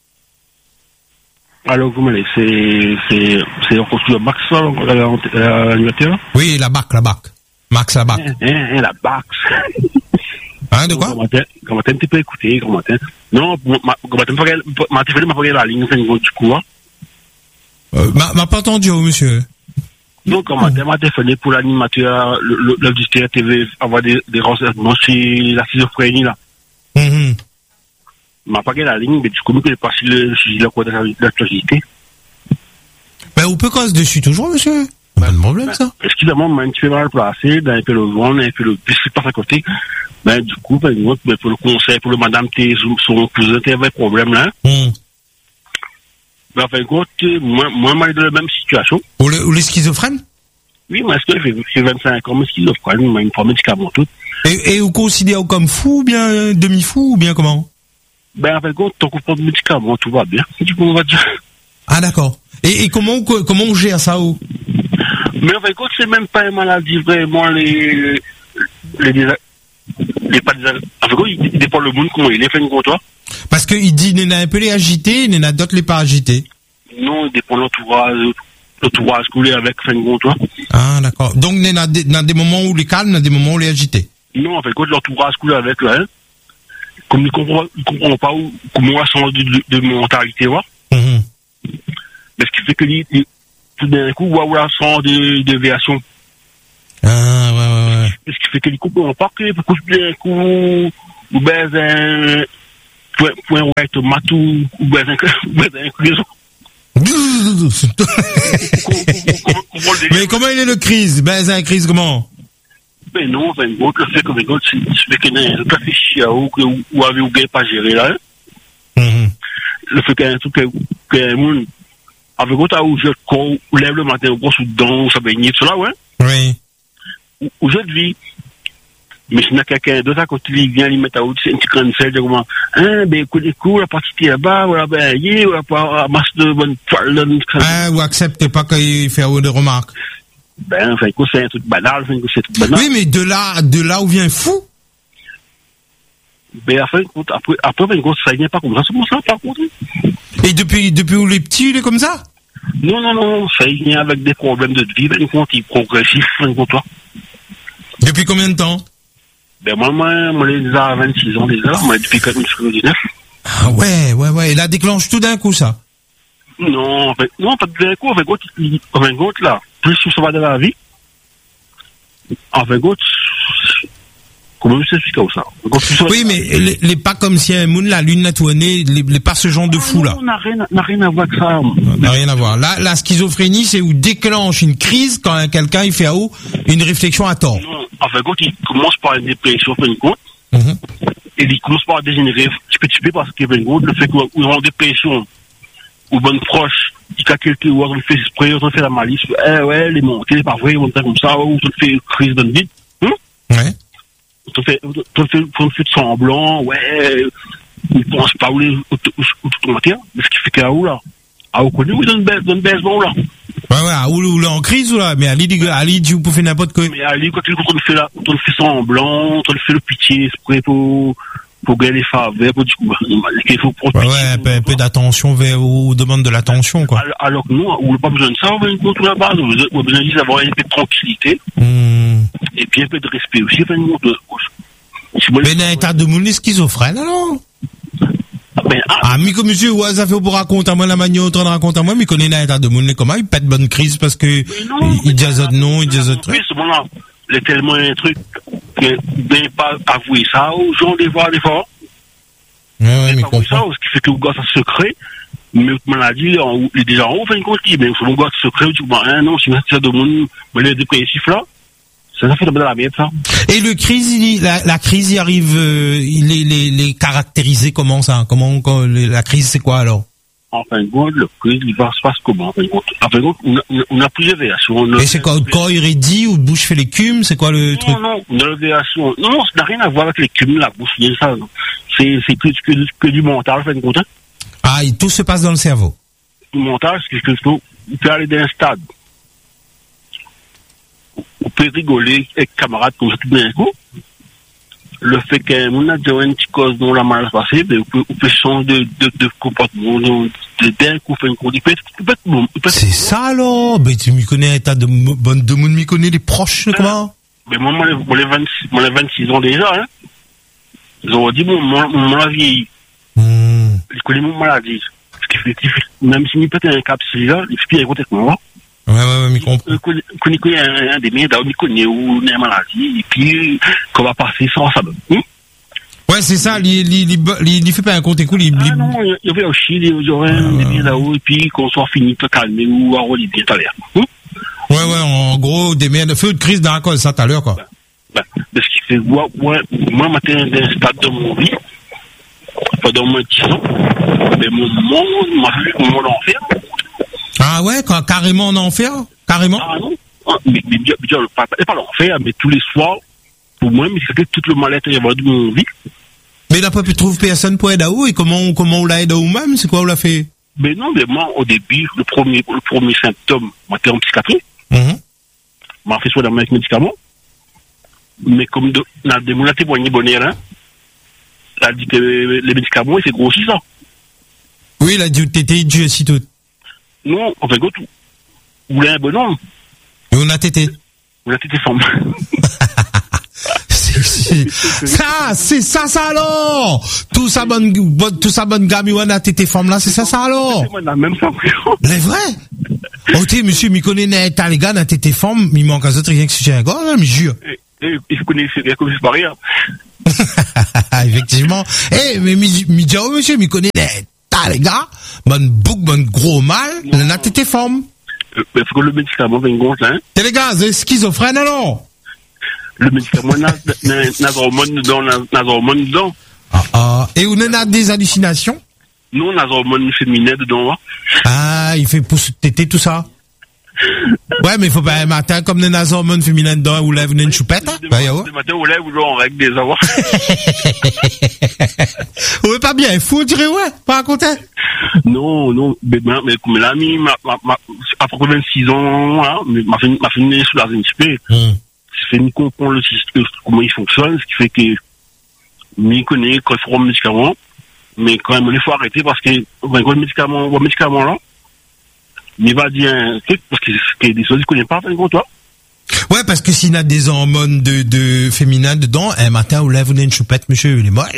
Alors, vous me laissez, c'est, c'est on construit la Max, l'Angleterre? Oui, la B A C, la B A C. Max la B A C. Hein, hein, la Bax. Hein, de quoi? Comment matin, tu peux écouter, comment matin. Non, comment matin, ma téléphone m'a pas la ligne, c'est niveau du cours. Euh, m'a, m'a pas entendu, oh, monsieur. Donc, comment matin, m'a téléphoné pour l'animateur, l'auditeur T V, avoir des, des renseignements chez la schizophrénie, là. Mm-hmm. M'a pas la ligne, mais du coup, je vais passer le sujet de la société. Ben, on peut cause dessus toujours, monsieur. Pas de problème, ça. Excusez-moi, mais tu fais mal placé, d'un peu le vent, d'un peu le biscuit par à côté. Ben, du coup, par exemple, ben, pour le conseil, pour le madame, t'es, son cousin, t'es un problème, là. Mm. Ben, enfin, écoute, moi, moi, moi, dans la même situation. Ou, le, ou les schizophrènes? Oui, mais est-ce que j'ai vingt-cinq ans, mais schizophrène, moi, une fois médicament, tout. Et, et vous considérez comme fou, ou bien euh, demi-fou, ou bien comment? Ben, en fait, tant qu'on prend des médicaments, tout va bien. Du coup, on va dire. Ah, d'accord. Et, et comment, comment on gère ça, ou? Mais en fait, c'est même pas une maladie, vraiment, les, les, les, les pas des, en fait, il dépend le monde, comment il est fait contre toi. Parce qu'il dit, il y en a un peu les agités, il y en a d'autres les pas agités. Non, il dépend de l'entourage, l'entourage qu'on est avec, fait contre toi. Ah, d'accord. Donc, il y en a des, il y a des moments où les calmes, il y a des moments où les agités. Non, en fait, quand l'entourage qu'on est avec, là, hein, comme il comprend, il comprend pas où, comment on change de, de, de mentalité, ouais. Mm-hmm. Mais ce qui fait que, il, il, tout d'un coup, on a sens de déviation. Ah, ouais, ouais, ouais. Ce qui fait que, il comprend pas que, tout d'un coup, ou ben, un, point, point, ouais, tomate, ou ben, un, ben, un crison. Mais comment il est le crise? Ben, c'est un crise comment? Ben non, enfin, le fait que, le fait que, le café chiao, ou avait ou pas géré, là, mm-hmm. Le fait qu'il y a un truc que, un monde, avec autre, où je cours, ou lève le matin, ou brosse dedans, ou ça baigne, tout cela, ouais. Oui. Aujourd'hui, mais s'il y a quelqu'un d'autre à côté, il vient, il met à haut, c'est un petit cancel, de comment, hein, ben, écoute, écoute, la partie là-bas, voilà, ben, yé, voilà, pas, masse de bonne toile, ah, ou acceptez pas qu'il fait des remarques. Ben, enfin, écoute, c'est un truc banal, enfin, c'est un truc banal. Oui, mais de là, de là où vient fou. Ben, enfin, écoute, après, après, ben, écoute, ça vient pas comme ça, c'est comme ça, par contre. Et depuis, depuis où les petits, il est comme ça? Non, non, non, ça vient avec des problèmes de vie, ben, écoute, il est progressif, écoute, toi. Depuis combien de temps? Ben, moi, moi, moi, les a vingt-six ans, déjà, moi, depuis quatre mille dix-neuf. Ah, ouais, ouais, ouais, il a déclenché tout d'un coup, ça. Non, en fait, non, pas d'un coup, en fait, écoute, en fait, écoute, là, plus ça va dans la vie, en fait, écoute, comment je t'explique comme ça? Oui, mais les, les pas comme si un moon, la lune n'a tourné, les, les pas ce genre de fou, là. Non, n'a rien, n'a rien à voir avec ça. N'a rien à voir. Là, la schizophrénie, c'est où déclenche une crise quand quelqu'un, il fait à haut une réflexion à tort. Non, en fait, écoute, il commence par une dépression, fait une compte, mm-hmm. et il commence par dégénérer, petit peu, petit peu, parce qu'il fait une compte, le fait qu'il est en dépression, ou bonne proche, il y a quelqu'un où on fait spray, on fait la malice, eh ouais, les montées, pas vrai, on fait comme ça, ou on fait crise de vide, hein? Ouais. On fait, on fait, on fait semblant, ouais, on pense pas où les, où tout le matière, mais ce qui fait qu'à où, là? Ah, on connaît où, dans une baisse, dans une baisse, bon, là? Ouais, ouais, ou, ou là, en crise, ou là, mais Ali, dit, Ali, tu peux faire n'importe quoi. Mais Ali, quand il fait là, quand il fait semblant, quand il fait le pitié, c'est prêt pour, pour gagner les faveurs, pour du coup, il faut pour ouais, ouais, un peu, un peu d'attention vers, ou demande de l'attention, quoi. Alors, alors que nous, on n'a pas besoin de ça, on veut une contre la base, on a besoin d'avoir un peu de tranquillité, mmh. et puis un peu de respect aussi, enfin, une contre, mais dans l'état de monde schizophrène, alors? Ben, ah, ah, mais comme monsieur, ouais, ça fait pour raconter à moi la manière autant de raconter à moi, mais connaît l'état de monde, comment il pète bonne crise parce que, non, il dit autres non, il dit autres trucs. Ce moment-là, il y a tellement un truc que, ben, pas avouer ça aux gens, les voir, les voir. Ouais, ouais, mais comprends. Ça, ce qui fait que le gars, ça secret, mais maladie, les déjà en haut, fait une compte, mais c'est mon gars secret, tu vois, hein, non, si c'est ça de monde, mais les dépressifs là, ça, ça fait de la merde, ça. Et le crise, il, la, la crise, il arrive, euh, il est, les, les caractériser comment ça? Comment, quand, les, la crise, c'est quoi alors? En fin de compte, le crise, il va se passer comment? En fin de compte, en fin de compte, on a, on a plusieurs versions. Et c'est quoi, le corps irrédit ou la bouche fait l'écume? C'est quoi le non, truc? Non, non, on a la version. Non, non, ça n'a rien à voir avec l'écume, la bouche, c'est ça. C'est, c'est que, que, que du mental, en fin de compte. Hein? Ah, et tout se passe dans le cerveau? Le mental, c'est quelque chose, il peut aller d'un stade. On peut rigoler avec camarades comme ça tout d'un coup. Le fait qu'on a déjà une petite cause dont la mal passé, ben, on peut, on peut changer de, de, de comportement, de, d'un coup, faire une cour. Il peut être, il peut être bon. C'est ça, alors? Ben, tu m'y connais, t'as de bonnes de monde, m'y connais les proches, comment? Ben, moi, moi, moi, les vingt-six, moi, les vingt-six ans déjà, hein. Ils ont dit, bon, moi, moi, la vieille. Mmh. Je connais mon maladie. Ce qui fait, même si il peut être un cap, c'est là, il fait écouter avec moi. Ouais, ouais, ouais, mais comprends. Qu'on y connaît un des miens, on y connaît où on a une maladie, et puis, qu'on va passer sans ça. Hum? Ouais, c'est ça, il, il, il, il, il fait pas un compte écoute, il, ah non, il y avait aussi, il y aurait un des miens là-haut, et puis, qu'on soit fini, peut calmer, ou à rouler bien tout à l'heure. Hum? Ouais, ouais, en gros, des miens de feu de crise dans la cause, ça, tout à l'heure, quoi. Ben, ben, ce qui fait, moi, moi, moi, matin, d'un stade de mon vie, pendant moins de dix ans, ben, mon monde m'a vu mon monde enfer. Ah ouais, quand, carrément en enfer? Carrément? Ah non, ah, mais, mais, mais, mais pas, pas l'enfer, mais tous les soirs, pour moi, mais c'est que tout le mal-être y avoir de mon vie. Mais il n'a pas pu trouver personne pour aider à où, et comment, comment on l'a aidé à où même? C'est quoi on l'a fait? Mais non, mais moi, au début, le premier, le premier symptôme, moi, j'étais en psychiatrie. Mm-hmm. M'a fait soin avec médicaments. Mais comme de, la démoule a témoigné bonheur, hein, elle a dit que les médicaments, c'est grossissant. Oui, il a dit, t'étais dû aussi tout. Non, en fait, vous voulez un bonhomme. Et on a tété. On a tété femme. Ça, c'est ça, ça alors! Tout ça bonne, tout ça bonne gamme, on a tété femme là, c'est ça, ça alors! C'est la même femme. C'est vrai? Oh, t'es, monsieur, m'y connaît, t'as les gars, n'a tété femme, m'y manque à autre rien que si j'ai un gars, là, m'y jure. Il se connaît, c'est bien comme c'est pas rien. Effectivement. Eh, mais m'y, m'y dit, oh, monsieur, m'y connaît, t'as les gars, bonne bouc, bonne gros mal, n'a tété femme. Mais faut que le médicament vienne gonfle, hein. T'es les gars, c'est schizophrène alors? Le médicament n'a pas hormone dedans, n'a pas hormone dedans. Ah, ah. Et on a des hallucinations? Non, on a des hormones féminines dedans, hein. Ah, il fait pousser tété tout ça? Ouais, mais il faut pas un matin, comme les des hormones féminines dedans, ou lève une choupette, hein? Bah, Le matin, on lève, on règle des avoirs. Ouais, pas bien, fou, on dirait, ouais, pas raconter. Non, non, mais, mais comme l'ami, après vingt-six ans, hein, m'a fait, m'a fait une sous la zénipé. C'est fait comprendre le système, comment il fonctionne, ce qui fait que, m'y connaît quand il faut un médicament, mais quand même, il faut arrêter parce que, quand le médicament, le médicament là, il va dire un truc, parce que c'est des choses qu'il connaît pas, enfin, toi. Ouais, parce que s'il y a des hormones de, de féminin dedans, un matin, on lève une choupette, monsieur, il est molle.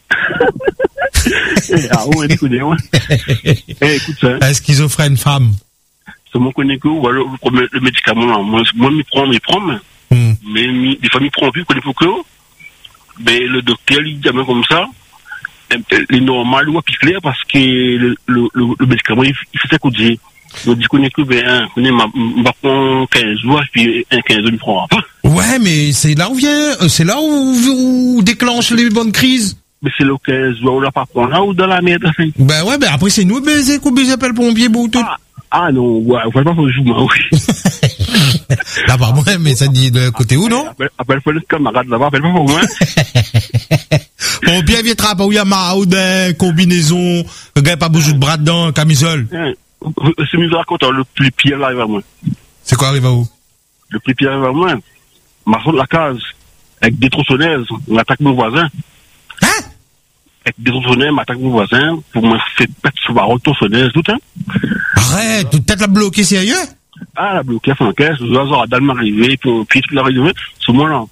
Ah ouais, écoutez, ouais. Eh, écoute ça. Un schizophrène femme. C'est mon connaît que, ou alors, le médicament là, moi, moi, m'y prends, m'y prends, mais, mm. mais, des fois, m'y prends plus, connaît pas que, ben, le docteur, il dit, même comme ça, il est normal, ou à clair, parce que le, le, le, le médicament, il, il fait ça qu'on dit. Donc, du coup, on est que, ben, on est, on va prendre quinze jours, puis un quinze jours, il ne prendra pas. Ouais, mais c'est là où vient, c'est là où, où déclenche les bonnes crises. Mais c'est le quinze jours, on l'a pas prendre là, ou dans la merde, enfin. Ben ouais, ben après, c'est nous, ben, c'est qu'on baiser le pompier, bon, tout. Ah, ah non, ouais, on va pas faire le jour, oui. Là, pas moi, mais ça dit de côté où, non? Appelle-moi le camarade là-bas, appelle-moi pour moi. Pompier, viens trapper où il y a ma, ou des combinaisons, le gars pas bougé de bras dedans, camisole. c'est mieux de raconter, le plus pire arrive à moi. C'est quoi arrive à où? Le plus pire arrive à moi. Marchand de la case, avec des tronçonneuses, on attaque mon voisin. Hein? Avec des tronçonneuses, on attaque mon voisin, pour me faire pète sur la route tronçonneuse, tout, hein. Arrête, peut-être la bloquer sérieux? Ah, la bloquer, c'est en caisse, le hasard a dalle m'arriver, puis, puis, tout l'arriver, ce moment-là.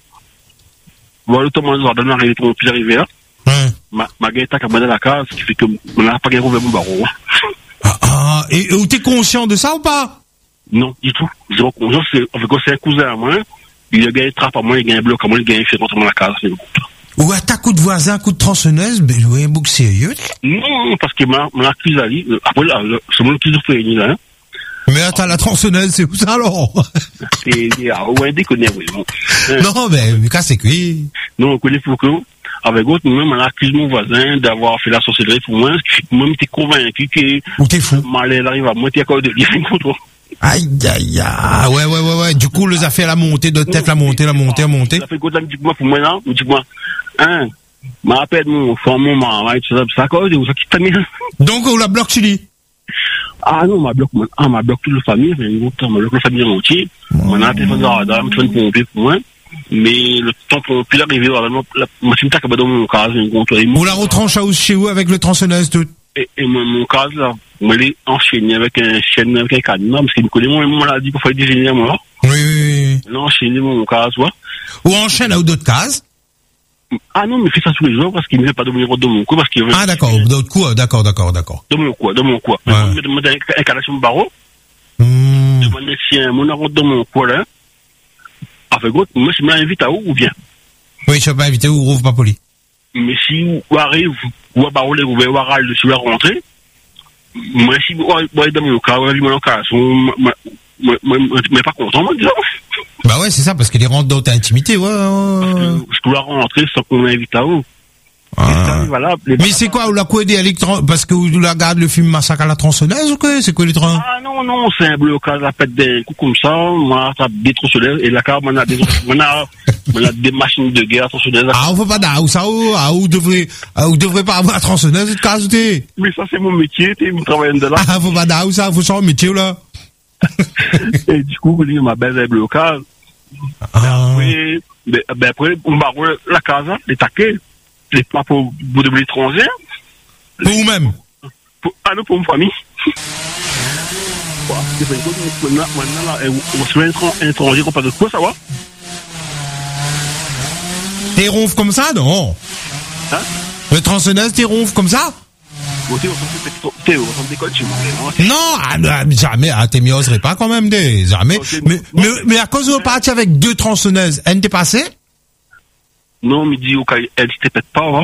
Voilà, le temps, le hasard a dalle m'arriver, puis, puis, l'arriver, là. Ouais. Ma, ma gueule est à la case, ce qui fait que, on n'a pas gagné mon barreau. Ah, ah, et, ou t'es conscient de ça ou pas? Non, du tout. J'ai pas conscience, c'est, en fait, c'est un cousin à moi, il a gagné une trappe à moi, il a gagné un bloc à moi, il a gagné un fait rentrer dans la case, c'est bon. Ou à ta coup de voisin, coup de tronçonneuse, ben, oui, un bouc sérieux. Non, parce que ma, ma accuse à lui, après, là, c'est mon accuse de Frénie, là, hein. Mais attends, la tronçonneuse, c'est où ça, alors? C'est, ah, ouais, déconner, oui, bon. Non, ben, Lucas, c'est cuit. Non, on connaît Foucault. Avec d'autres, nous-mêmes, on accuse mon voisin d'avoir fait la sorcellerie pour moi, ce qui fait que moi, t'es convaincu que... Ou t'es fou. Malais, arrive à moi, t'es encore de lire contre toi. Aïe, aïe, aïe. Ouais, ouais, ouais, ouais. Du coup, les affaires, la montée, de tête, la montée, la montée, la montée. Ça fait quoi, là, me dit moi, pour moi, là, me dit moi, hein, m'appelle mon frère, mon maman, tout ça, ça cause, ou ça quitte ta mère. Donc, on la bloque, tu dis? Ah, non, ma bloque, ah, ma bloque toute la famille, mais une autre, ma bloque la famille entière. On a un téléphone de radar, je fais une pompier pour moi. Mais le temps qu'on puisse arriver, la machine tac, dans mon cas, une contre on la retranche à chez vous avec le tronçonneuse, tout. Et, et mon, mon cas, là, on l'est enchaîné avec un chaîne, avec un cadenas, parce qu'il me connaît moi, mon maladie pour faire déjeuner, moi. Oui, oui, oui. On a enchaîné mon cas, ouais. Ou enchaîne à d'autres cases? Ah non, mais il fait ça tous les jours, parce qu'il ne veut pas devenir de mon coup, parce qu'il veut. Ah, d'accord, d'autres coups, d'accord, d'accord, d'accord. De mon coup, de mon coup. Ouais. Je me demande un canard sur mon barreau. Mmh. Je me demande si un mon de mon coup, là. Avec autre, moi, si je m'invite à où, ou bien? Oui, je ne suis pas invité, ou rouvre pas poli. Mais si vous arrivez, ou à Barolé, vous voyez, ou à Râle, si vous rentrez, moi, si vous voyez dans mon cas, vous voyez, mon cas, je ne pas content, moi, disons. Bah ouais, c'est ça, parce qu'il rentre dans ta intimité, ouais. Parce que je dois rentrer sans qu'on m'invite à où. Ah. Voilà, mais c'est quoi, ou la quoi des électrons, parce que vous la garde le film Massacre à la tronçonneuse ou quoi? C'est quoi les trains? Ah non, non, c'est un blocage, la pète des coups comme ça, moi, ça des tronçonneuses, et là, on a des, on a, on a des machines de guerre tronçonneuses. Ah, on fait pas d'ah, ou ça, ou, ah, ou devrait, ah, ou devrait pas avoir la tronçonneuse, de cas, t'es. Mais ça, c'est mon métier, t'es, vous travaillez de là. Ah, faut pas d'ah, ou ça, faut changer métier, là. Et du coup, vous ma belle est blocage. Ah. Oui, ben, ben, après, on va voir la case, les taquets. Les pas pour vous de l'étranger. Pour vous-même? Ah non, pour une famille. Maintenant, là, on se met un étranger qu'on parle de quoi, ça va? T'es ronfle comme ça, non? Hein? Le tronçonneuse, t'es ronfle comme ça? Non, ah, jamais, ah, t'es m'y oserais pas quand même, des, jamais. Okay, mais, mais, mais à cause de partir avec deux tronçonneuses, elle t'est passée? Non, mais dis, ok, elle ne pète pas, hein.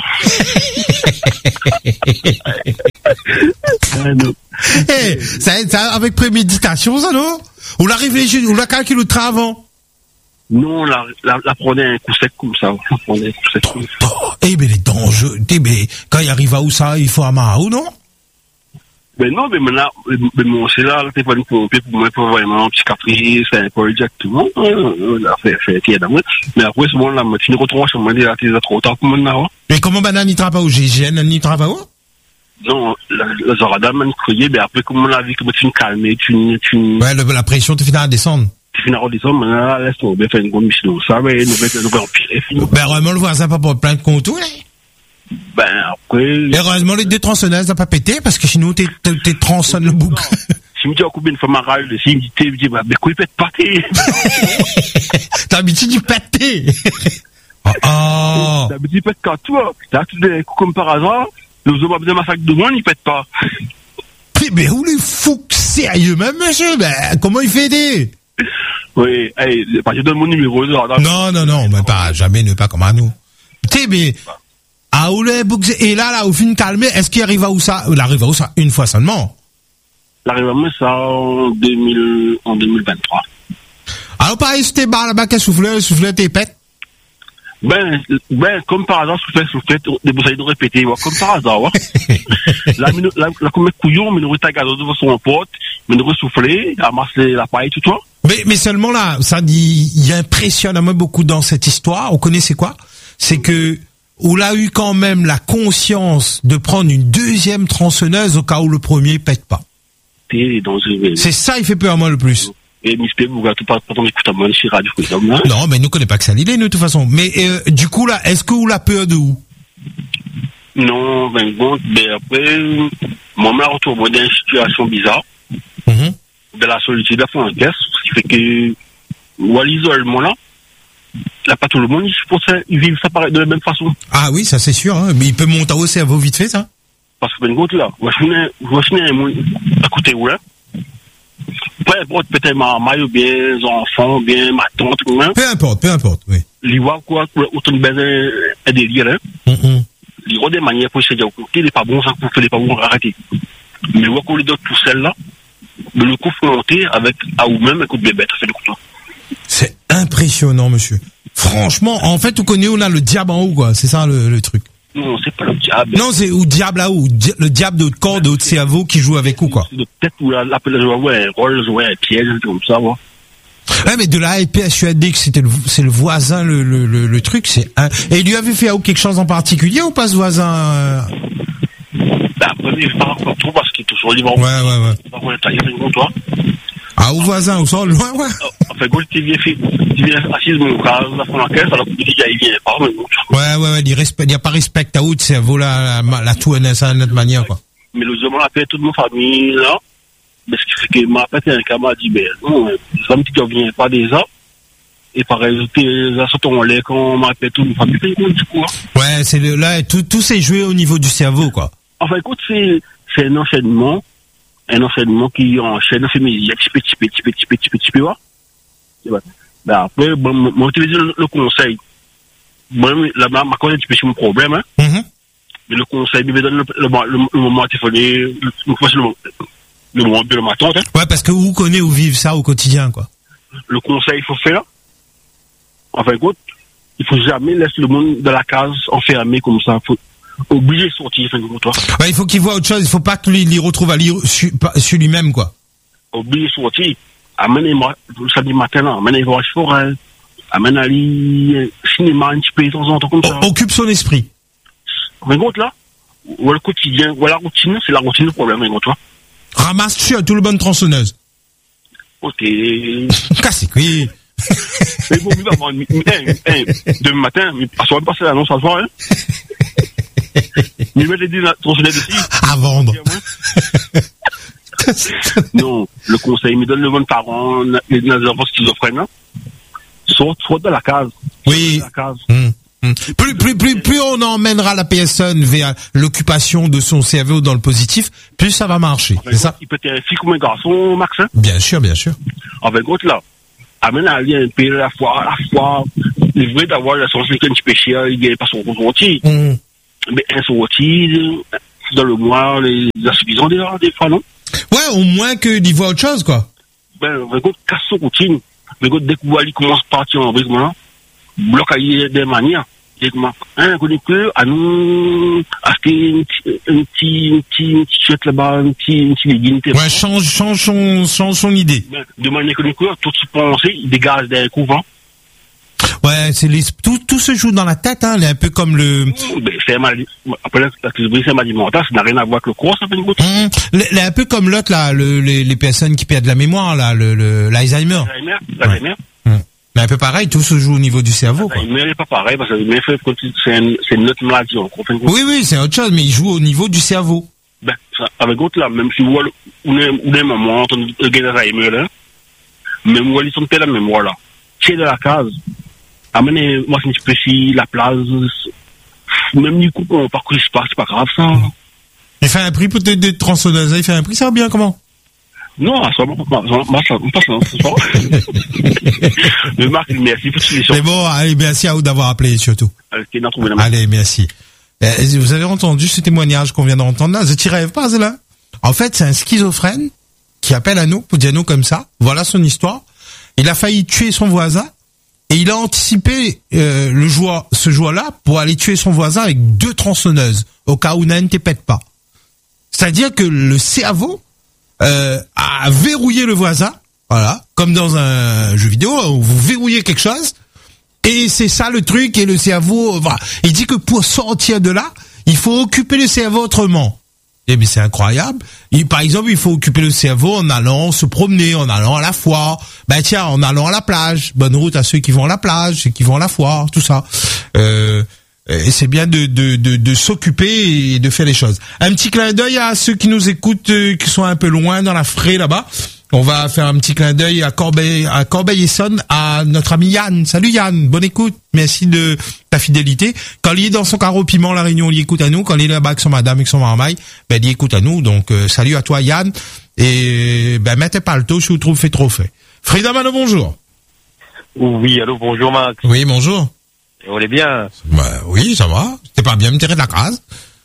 Ah, non. Hey, ça, ça, avec préméditation, ça, non? Ou la réfléchir, ou la calcule au avant? Non, la, la, la prenait un coup sec comme ça. La prenait un coup sec comme ça. Eh, ben, les dangers, eh, ben, quand il arrive à où ça, il faut amarrer ou non? Ben non, mais maintenant, mais bon, c'est là, t'es pas une pompier pour moi, pour vraiment, psychiatrie, c'est un peu exactement, là, fait, fait, tiens, d'amour. Mais après, ce moment-là, tu ne retrouves pas, je là, t'es trop tard pour maintenant. Mais comment, ben, n'y travaille pas au G G N, n'y travaille pas où? Non, la Zorada m'a crié, mais après, comme on a vu, que tu me calmes, tu, tu. Ouais, la pression, tu finis à descendre. Tu finis à descendre, maintenant, laisse tomber, faire une grande mission, ça, mais nous va empirer, finalement. Ben, vraiment, le voisin, pas pour plein de comptes, là. Ben, après... Heureusement, les deux tronçonneuses n'ont pas pété, parce que sinon, t'es, t'es, t'es tronçonnes le bouc. Si me dit, combien de fois ma râle, si il me dit, il me dit, bah, mais quoi, il pète pas, t'es. T'as l'habitude du péter. Oh, oh. T'as l'habitude du pète quand toi. T'as tout des coups comme par hasard, les hommes ont besoin d'un massacre de moi, ils pètent pas. Mais où les fous, sérieux, même, monsieur, ben, comment il fait des? Oui, hey, je donne mon numéro, là. Non, non, non, mais pas, jamais, ne pas comme à nous. Tu sais, mais, ah, où les boucs, et là, là, au fin de calmer, est-ce qu'il arrive à où ça? Il arrive à où ça? Une fois seulement? Il arrive à moi, ça, en deux mille, en deux mille vingt-trois. Alors, pareil, c'était bas là-bas, qu'elle soufflait, soufflait tes pètes? Ben, ben, comme par hasard, soufflait, soufflait, des bousailles de répéter, comme par hasard, ouais. Là, là, là, comme un couillon, mais nous retagons devant son pote, mais nous ressouffler, ramasser la paille, tout ça. Mais, mais seulement là, ça dit, il impressionne à moi beaucoup dans cette histoire. On connaît c'est quoi? C'est que, on a eu quand même la conscience de prendre une deuxième tronçonneuse au cas où le premier pète pas. t'es dans une... C'est ça, il fait peur à moi le plus. Et Mister, vous regardez pas, pas ton écoute à moi, sur Radio Freedom, là. Non, mais nous connaît pas que ça l'idée, nous, de toute façon. Mais, euh, du coup, là, est-ce que vous la peur de où? Non, ben bon, ben après, moi, je me retrouve dans une situation bizarre. Mm-hmm. De la solitude à fond en caisse, ce qui fait que, ou à l'isolement, là, là, pas tout le monde, je pense qu'ils vivent ça pareil, de la même façon. Ah oui, ça c'est sûr, hein. Mais il peut monter au cerveau vite fait, ça. Parce que, ben, gros, là, je suis à côté où, là. Peu importe, peut-être ma mère ou bien les enfants, bien ma tante, hein. Peu importe, peu importe, oui. Ils voient quoi, autant de besoin un délire, hein. Mm-hmm. Ils ont des manières pour essayer de dire, il n'est pas bon, ça, il n'est pas bon, arrêter. Mais voit qu'on les donne tout seul, là, de le confronter avec, à ou même, écoute, bébé, ça fait le coup, là. C'est impressionnant, monsieur. Franchement, en fait, vous connaissez, on a le diable en haut, quoi. C'est ça, le, le truc. Non, c'est pas le diable. Non, c'est ou diable là haut, di- le diable de haut corps, de haut cerveau qui joue avec vous, quoi. C'est peut-être où la, la, la, ouais, un rôle, jouer un piège, comme ça, ouais. Ouais, mais de la persuadé que c'était le, c'est le voisin, le, le, le, le truc, c'est un... Et il lui avait fait quelque chose en particulier ou pas, ce voisin? euh... Bah, après, il ne parle pas trop parce qu'il est toujours libre. Ouais, ouais, ouais. Par contre, t'as rien contre toi. Ah, au voisin, au sol, loin, ouais. Enfin, quand tu viens, tu viens assis dans mon cas, on a fait la caisse, alors que tu dis, il vient pas, mais bon. Ouais, ouais, ouais, il respecte, il n'y a pas respect à haut, c'est vaut la, la, la tout et ça d'une autre manière, quoi. Mais le jour, on a fait toute ma famille, là. Mais ce qui fait que m'a fait un cas, m'a dit, ben, non, ça me dit qu'il vient pas déjà. Et pareil, là, surtout, on l'a, quand on m'a fait toute ma famille, c'est du coup, hein. Ouais, c'est le, là, tout, tout s'est joué au niveau du cerveau, quoi. Enfin, écoute, c'est, c'est un enchaînement. Un enseignement qui enchaîne, fait mes petit peu, petit peu, petit peu, petit peu, petit peu, petit peu, ben après, bon, moi, je le, le conseil. Moi, là-bas, ma connaît un petit peu sur mon problème, hein. Mm-hmm. Mais le conseil, il me donne le, le, le, le moment téléphoné, le, le, le, le moment de ma tante, hein. Ouais, parce que vous connaissez ou vivez ça au quotidien, quoi. Le conseil, il faut faire. Enfin, écoute, il faut jamais laisser le monde dans la case enfermé comme ça. Faut, obligé de sortir, enfin, pour toi. Ouais, il faut qu'il voit autre chose, il faut pas qu'il il retrouve à lire sur, sur lui-même, quoi. Obligé de sortir. Amenez-moi, le samedi matin, là, amenez-moi à la forêt, amenez-moi à le cinéma, un petit peu de temps en temps comme ça. Occupe son esprit. Mais contre là, ou le quotidien, ou la routine, c'est la routine le problème, mais contre toi. Ramasse sur tout le bonne tronçonneuse. Ok. Casse, oui. Mais bon, il va avoir demain matin, mais à soir, passer l'annonce à soir, hein. Mais mettre les dix tronçonneuses dessus. À vendre. Non, le conseil me donne le bon parent, les enfants schizophrènes, hein. Soit, soit dans la case. Oui. Dans la case. Mmh. Mmh. Plus, plus, plus, plus on emmènera la personne vers l'occupation de son cerveau dans le positif, plus ça va marcher. Enfin, c'est ça? Il peut être un fille comme un garçon, Max, hein. Bien sûr, bien sûr. Avec contre là, amène à aller un peu à la fois, à la fois, il vrai d'avoir la sensation qu'un petit péché, il gagne pas son ressenti. Mmh. Mais un ressenti, dans le mois, les insuffisants des, des fois, non? Ouais, au moins qu'il voit autre chose, quoi. Ben, regarde, casse son routine. Regarde, dès que vous allez commencer à partir en rythme, là, bloque à y des manières. Directement. Hein, connaît que, à nous, acheter un petit, un petit, une petite chouette là-bas, un petit, une petite légume. Ouais, change, change son, change son idée. Ben, de manière que, tout ce pensée, il dégage des couvents. Ouais, c'est les, tout, tout se joue dans la tête, hein, un peu comme le... Ben, c'est un mal, après, la schizophrénie, c'est un mal alimentaire, ça n'a rien à voir avec le corps, ça fait une goutte. Mmh, un peu comme l'autre, là, le, les, les personnes qui perdent la mémoire, là, le, le, l'Alzheimer. L'Alzheimer, l'Alzheimer. Ouais. Mmh. Mais un peu pareil, tout se joue au niveau du cerveau, quoi. L'Alzheimer n'est pas pareil, parce que l'Alzheimer, c'est un, c'est une autre maladie, on comprend. Oui, oui, c'est autre chose, mais il joue au niveau du cerveau. Ben, ça, avec autre, là, même si vous, on est, on est maman, on est l'Alzheimer, là, même vous, ils sont de la mémoire, là. C'est de la case. Amenez, moi, c'est un petit peu si la place, même du coup, on parcourt l'espace, c'est pas grave, ça. Il fait un prix pour des, des tronçonneuses, il fait un prix, ça va bien, comment? Non, à ce moment, on passe là, ce soir. Mais Marc, merci pour ces C'est bon, allez, merci à vous d'avoir appelé, surtout. Allez, allez merci. Euh, vous avez entendu ce témoignage qu'on vient d'entendre là? Je t'y rêve pas, là. En fait, c'est un schizophrène qui appelle à nous, pour dire nous comme ça. Voilà son histoire. Il a failli tuer son voisin. Et il a anticipé euh, le joie, ce joie-là pour aller tuer son voisin avec deux tronçonneuses, au cas où Nan ne te pète pas. C'est-à-dire que le cerveau euh, a verrouillé le voisin, voilà, comme dans un jeu vidéo où vous verrouillez quelque chose, et c'est ça le truc, et le cerveau... Voilà. Il dit que pour sortir de là, il faut occuper le cerveau autrement. Eh mais c'est incroyable. Il, par exemple, il faut occuper le cerveau en allant se promener, en allant à la foire. Ben tiens, en allant à la plage. Bonne route à ceux qui vont à la plage, ceux qui vont à la foire, tout ça. Euh, et c'est bien de, de, de, de s'occuper et de faire les choses. Un petit clin d'œil à ceux qui nous écoutent, euh, qui sont un peu loin dans la Fraye là-bas. On va faire un petit clin d'œil à Corbeil, à Corbeil-Essonnes, à notre ami Yann. Salut Yann, bonne écoute. Merci de ta fidélité. Quand il est dans son carreau piment, la Réunion, il écoute à nous. Quand il est là-bas avec son madame, avec son marmaille, ben, il écoute à nous. Donc, euh, salut à toi Yann. Et, ben, mettez pas le taux, je vous trouve fait trop fait. Frida Mano, bonjour. Oui, allô, bonjour Max. Oui, bonjour. On est bien. Bah, oui, ça va. T'es pas bien me tirer de la case.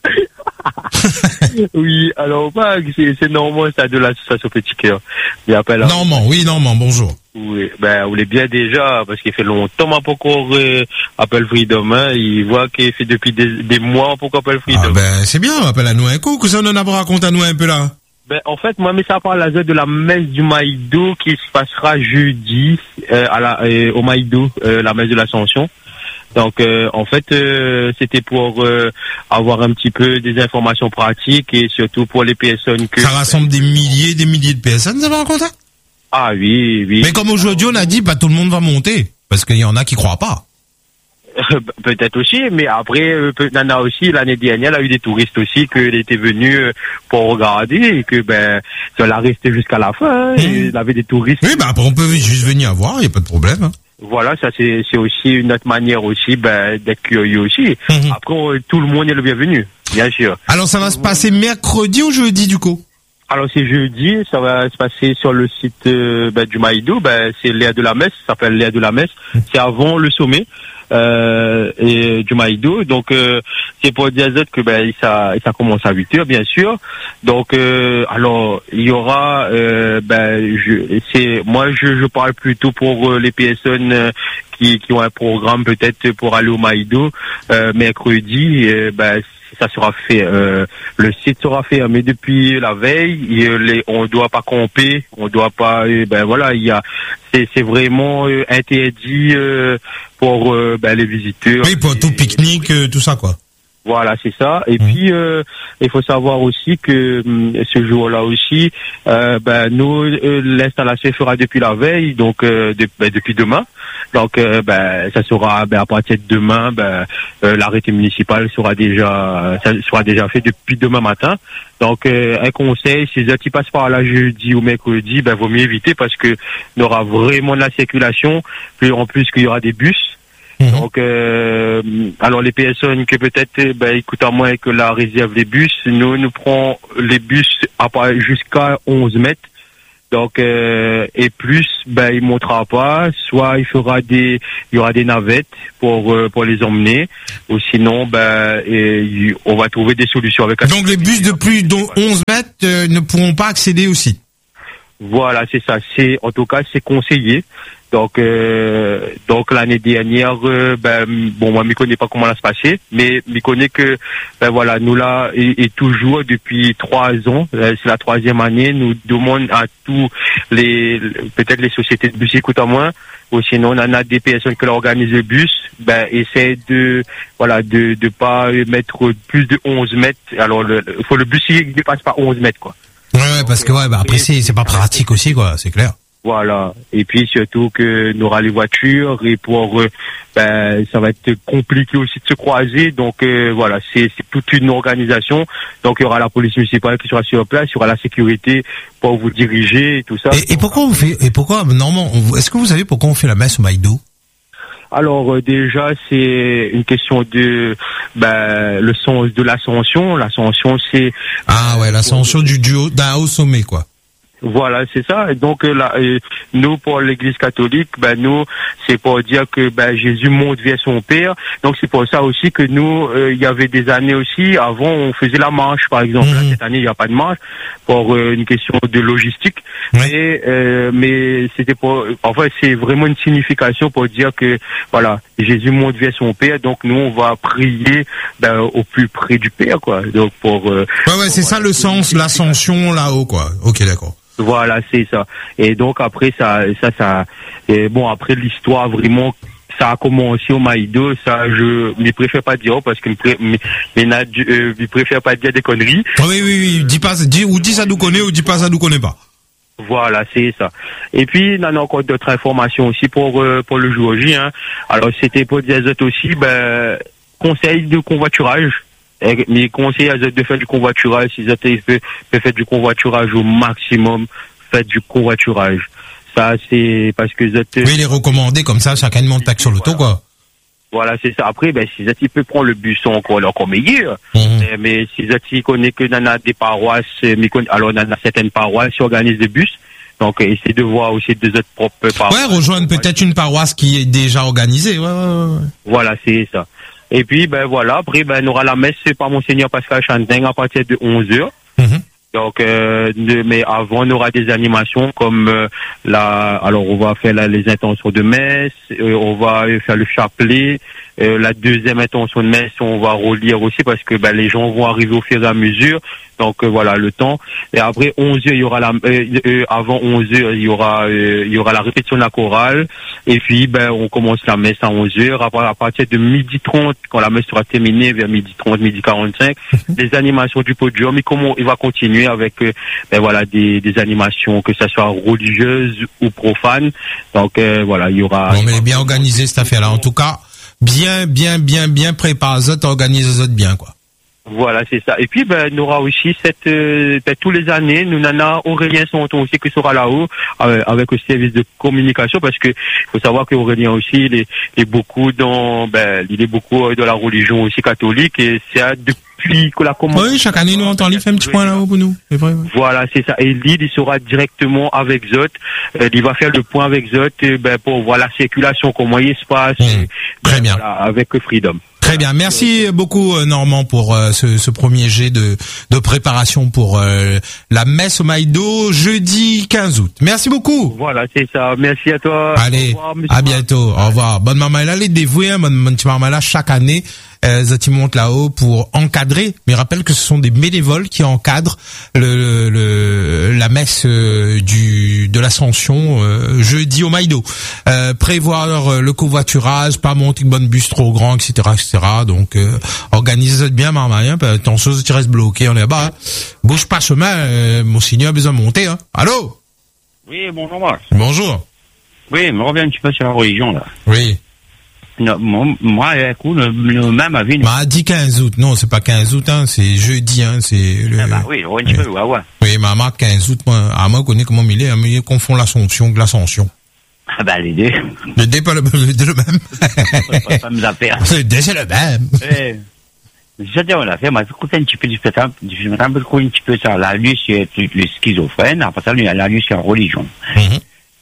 Oui, alors Max, c'est, c'est normal ça de l'association Petit Cœur. Normand, oui, Normand, bonjour. Oui, ben on est bien déjà parce qu'il fait longtemps mais pas encore euh, appelle Freedom. Hein. Il voit qu'il fait depuis des, des mois pour qu'on appelle Freedom. Ah ben c'est bien, on appelle à nous un coup. Que ça on en a pas raconté à nous un peu là. Ben en fait moi mais ça parle la de la messe du Maïdo qui se passera jeudi euh, à la euh, au Maïdo, euh, la messe de l'Ascension. Donc euh, en fait euh, c'était pour euh, avoir un petit peu des informations pratiques et surtout pour les personnes que ça rassemble des milliers des milliers de personnes, ça va raconter. Ah oui, oui. Mais comme aujourd'hui on a dit, pas tout le monde va monter parce qu'il y en a qui croient pas. Peut-être aussi, mais après, euh, Nana aussi, l'année dernière, elle a eu des touristes aussi, qu'elle était venue euh, pour regarder et que, ben, ça l'a resté jusqu'à la fin, hein, mmh. et elle avait des touristes. Oui, ben, après, on peut juste venir voir, il n'y a pas de problème, hein. Voilà, ça, c'est, c'est aussi une autre manière aussi, ben, d'être curieux aussi. Mmh. Après, euh, tout le monde est le bienvenu, bien sûr. Alors, ça va se passer mercredi ou jeudi, du coup? Alors, c'est jeudi, ça va se passer sur le site, euh, ben, du Maïdo, ben, c'est l'air de la messe, ça s'appelle l'air de la messe. Mmh. C'est avant le sommet. Euh, et du Maïdo, donc euh, c'est pour dire que ben ça ça commence à huit heures bien sûr. Donc euh, alors il y aura euh, ben je c'est moi je je parle plutôt pour euh, les personnes euh, qui qui ont un programme peut-être pour aller au Maïdo euh, mercredi euh, ben ça sera fait euh, le site sera fermé depuis la veille et, les, on doit pas camper, on doit pas euh, ben voilà il y a c'est c'est vraiment euh, interdit euh, pour euh, ben, les visiteurs. Oui, pour tout pique-nique, euh, tout ça quoi. Voilà, c'est ça. Et mmh. puis euh, il faut savoir aussi que hum, ce jour-là aussi, euh, ben nous euh, l'installation sera depuis la veille, donc euh, de, ben, depuis demain. Donc euh, ben ça sera ben, à partir de demain, ben euh, l'arrêté municipal sera déjà ça sera déjà fait depuis demain matin. Donc euh, un conseil, si les qui passent par là jeudi ou mercredi, ben vaut mieux éviter parce que il y aura vraiment de la circulation, puis en plus qu'il y aura des bus. Donc, euh, alors les personnes que peut-être, ben, écoute à moins que la réserve des bus, nous nous prend les bus à part jusqu'à onze mètres. Donc, euh, et plus, ben, il montera pas. Soit il fera des, il y aura des navettes pour euh, pour les emmener, ou sinon, ben, et, on va trouver des solutions avec. Donc les bus de plus de onze mètres euh, ne pourront pas accéder au site. Voilà, c'est ça. C'est en tout cas c'est conseillé. Donc, euh, donc l'année dernière, euh, ben bon, moi, je ne connais pas comment ça se passait, mais je connais que, ben voilà, nous là et, et toujours depuis trois ans, c'est la troisième année, nous demandons à tous les, peut-être les sociétés de bus écoutent à moins, ou sinon on en a des personnes qui organisent le bus, ben essaie de, voilà, de de pas mettre plus de onze mètres. Alors, le, faut le bus il dépasse pas onze mètres quoi. Ouais, ouais parce que ouais, bah après c'est c'est pas pratique aussi quoi, c'est clair. Voilà. Et puis surtout que nous aura les voitures et pour euh, ben ça va être compliqué aussi de se croiser. Donc euh, voilà, c'est c'est toute une organisation. Donc il y aura la police municipale qui sera sur place, il y aura la sécurité pour vous diriger et tout ça. Et, et pourquoi on fait et pourquoi Normand, est-ce que vous savez pourquoi on fait la messe au Maïdo? Alors euh, déjà c'est une question de ben le sens de l'ascension. L'ascension c'est ah ouais l'ascension du duo d'un haut sommet quoi. Voilà, c'est ça. Et donc là, euh, nous pour l'Église catholique, ben nous, c'est pour dire que ben Jésus monte vers son Père. Donc c'est pour ça aussi que nous, euh, il y avait des années aussi. Avant, on faisait la marche, par exemple. Mmh. Là, cette année, il n'y a pas de marche pour euh, une question de logistique. Mmh. Mais euh, mais c'était pour. En fait, c'est vraiment une signification pour dire que voilà, Jésus monte vers son Père. Donc nous, on va prier ben, au plus près du Père, quoi. Donc pour. Euh, ouais, ouais, c'est ça le sens, l'ascension là-haut, quoi. Ok, d'accord. Voilà, c'est ça. Et donc après ça, ça, ça. Et bon, après l'histoire vraiment, ça a commencé au Maïdo, ça je ne préfère pas dire parce que je ne préfère pas dire des conneries. Oh oui, oui, oui, dis pas, dis, ou dis ça nous connaît ou dis pas ça nous connaît pas. Voilà, c'est ça. Et puis, on a encore d'autres informations aussi pour euh, pour le jour J. Hein. Alors, c'était pour dire aussi, ben, conseil de convoiturage. Et, mais conseil à de faire du convoiturage. Si vous peut, peut faire du convoiturage au maximum, faites du convoiturage. Ça, c'est parce que vous êtes... Oui, les recommander comme ça, chacun monte taxe sur l'auto, quoi. Voilà, c'est ça. Après, ben, si Zati peut prendre le bus, encore, encore meilleur. Mmh. Mais, mais si Zati connaît que dans des paroisses, mais, alors dans certaines paroisses, qui organisent des bus. Donc, essayez de voir aussi des autres propres paroisses. Ouais, rejoindre peut-être une paroisse qui est déjà organisée. Ouais, ouais, ouais. Voilà, c'est ça. Et puis, ben, voilà. Après, ben, on aura la messe par Monseigneur Pascal Chantin à partir de onze heures. Mmh. Donc, euh, de, mais avant, on aura des animations comme euh, la. Alors, on va faire la, les intentions de messe, euh, on va faire le chapelet. Euh, la deuxième intention de messe, on va relire aussi parce que ben, les gens vont arriver au fur et à mesure. Donc euh, voilà le temps. Et après onze heures, il y aura la. Euh, euh, avant onze heures, il y aura euh, il y aura la répétition de la chorale. Et puis ben on commence la messe à onze heures. Après, à partir de midi trente, quand la messe sera terminée, vers midi trente, midi quarante-cinq, les animations du podium. Et comment il va continuer avec euh, ben voilà des, des animations que ça soit religieuses ou profanes. Donc euh, voilà, il y aura. Bon, mais bien organisé cette affaire-là. En tout cas. Bien, bien, bien, bien préparé, autres, organise les autres bien, quoi. Voilà, c'est ça. Et puis, ben, on aura aussi cette, euh, ben, tous les années, nous, Nana, Aurélien Santon aussi, qui sera là-haut, euh, avec le service de communication, parce que, faut savoir qu'Aurélien aussi, il est, il est beaucoup dans, ben, il est beaucoup dans la religion aussi catholique, et c'est depuis que la commande. Oui, chaque année, nous, on t'en fait un petit point là-haut pour nous. C'est vrai, ouais. Voilà, c'est ça. Et l'île, il sera directement avec Zot, euh, il va faire le point avec Zot, euh, ben, pour voir la circulation, comment il se passe. Mmh. Très ben, bien. Voilà, avec Freedom. Très bien, merci beaucoup Normand pour euh, ce, ce premier jet de, de préparation pour euh, la messe au Maïdo jeudi quinze août. Merci beaucoup. Voilà, c'est ça. Merci à toi. Allez, au revoir, à bientôt. Au revoir. Bonne maman, elle est dévouée, hein, bonne, bonne maman là chaque année. Euh, Zati monte là-haut pour encadrer. Mais rappelle que ce sont des bénévoles qui encadrent le, le la messe euh, du de l'Ascension euh, jeudi au Maïdo. Euh, prévoir le covoiturage, pas monter une bonne bus trop grand, et cetera, et cetera. Donc euh, organisez bien, maman. Hein, attention, si tu restes bloqué, on est là-bas. Hein. Bouge pas chemin, euh, Monseigneur a besoin de monter. Hein. Allô. Oui, bonjour Marc. Bonjour. Oui, me reviens un petit peu sur la religion là. Oui. Non, moi, moi, écoute, le, le même avis. Bah, dit quinze août. Non, c'est pas quinze août, hein, c'est jeudi, hein, c'est le. Ah bah oui, un petit peu, ouais, ouais. Oui, mais à moi, quinze août, moi, à moi, connaît comment il est, hein, mais il confond l'Assomption avec l'Ascension. Ah bah, les deux. Les deux, pas le, les deux le même. Pas, pas me zapper. Les deux, c'est le même. Eh, j'ai dit, on l'a fait, moi, écoutez un petit peu du spectacle, je me rappelle un petit peu sur la lutte sur les schizophrènes, après ça, la lutte sur la religion. Mm-hmm.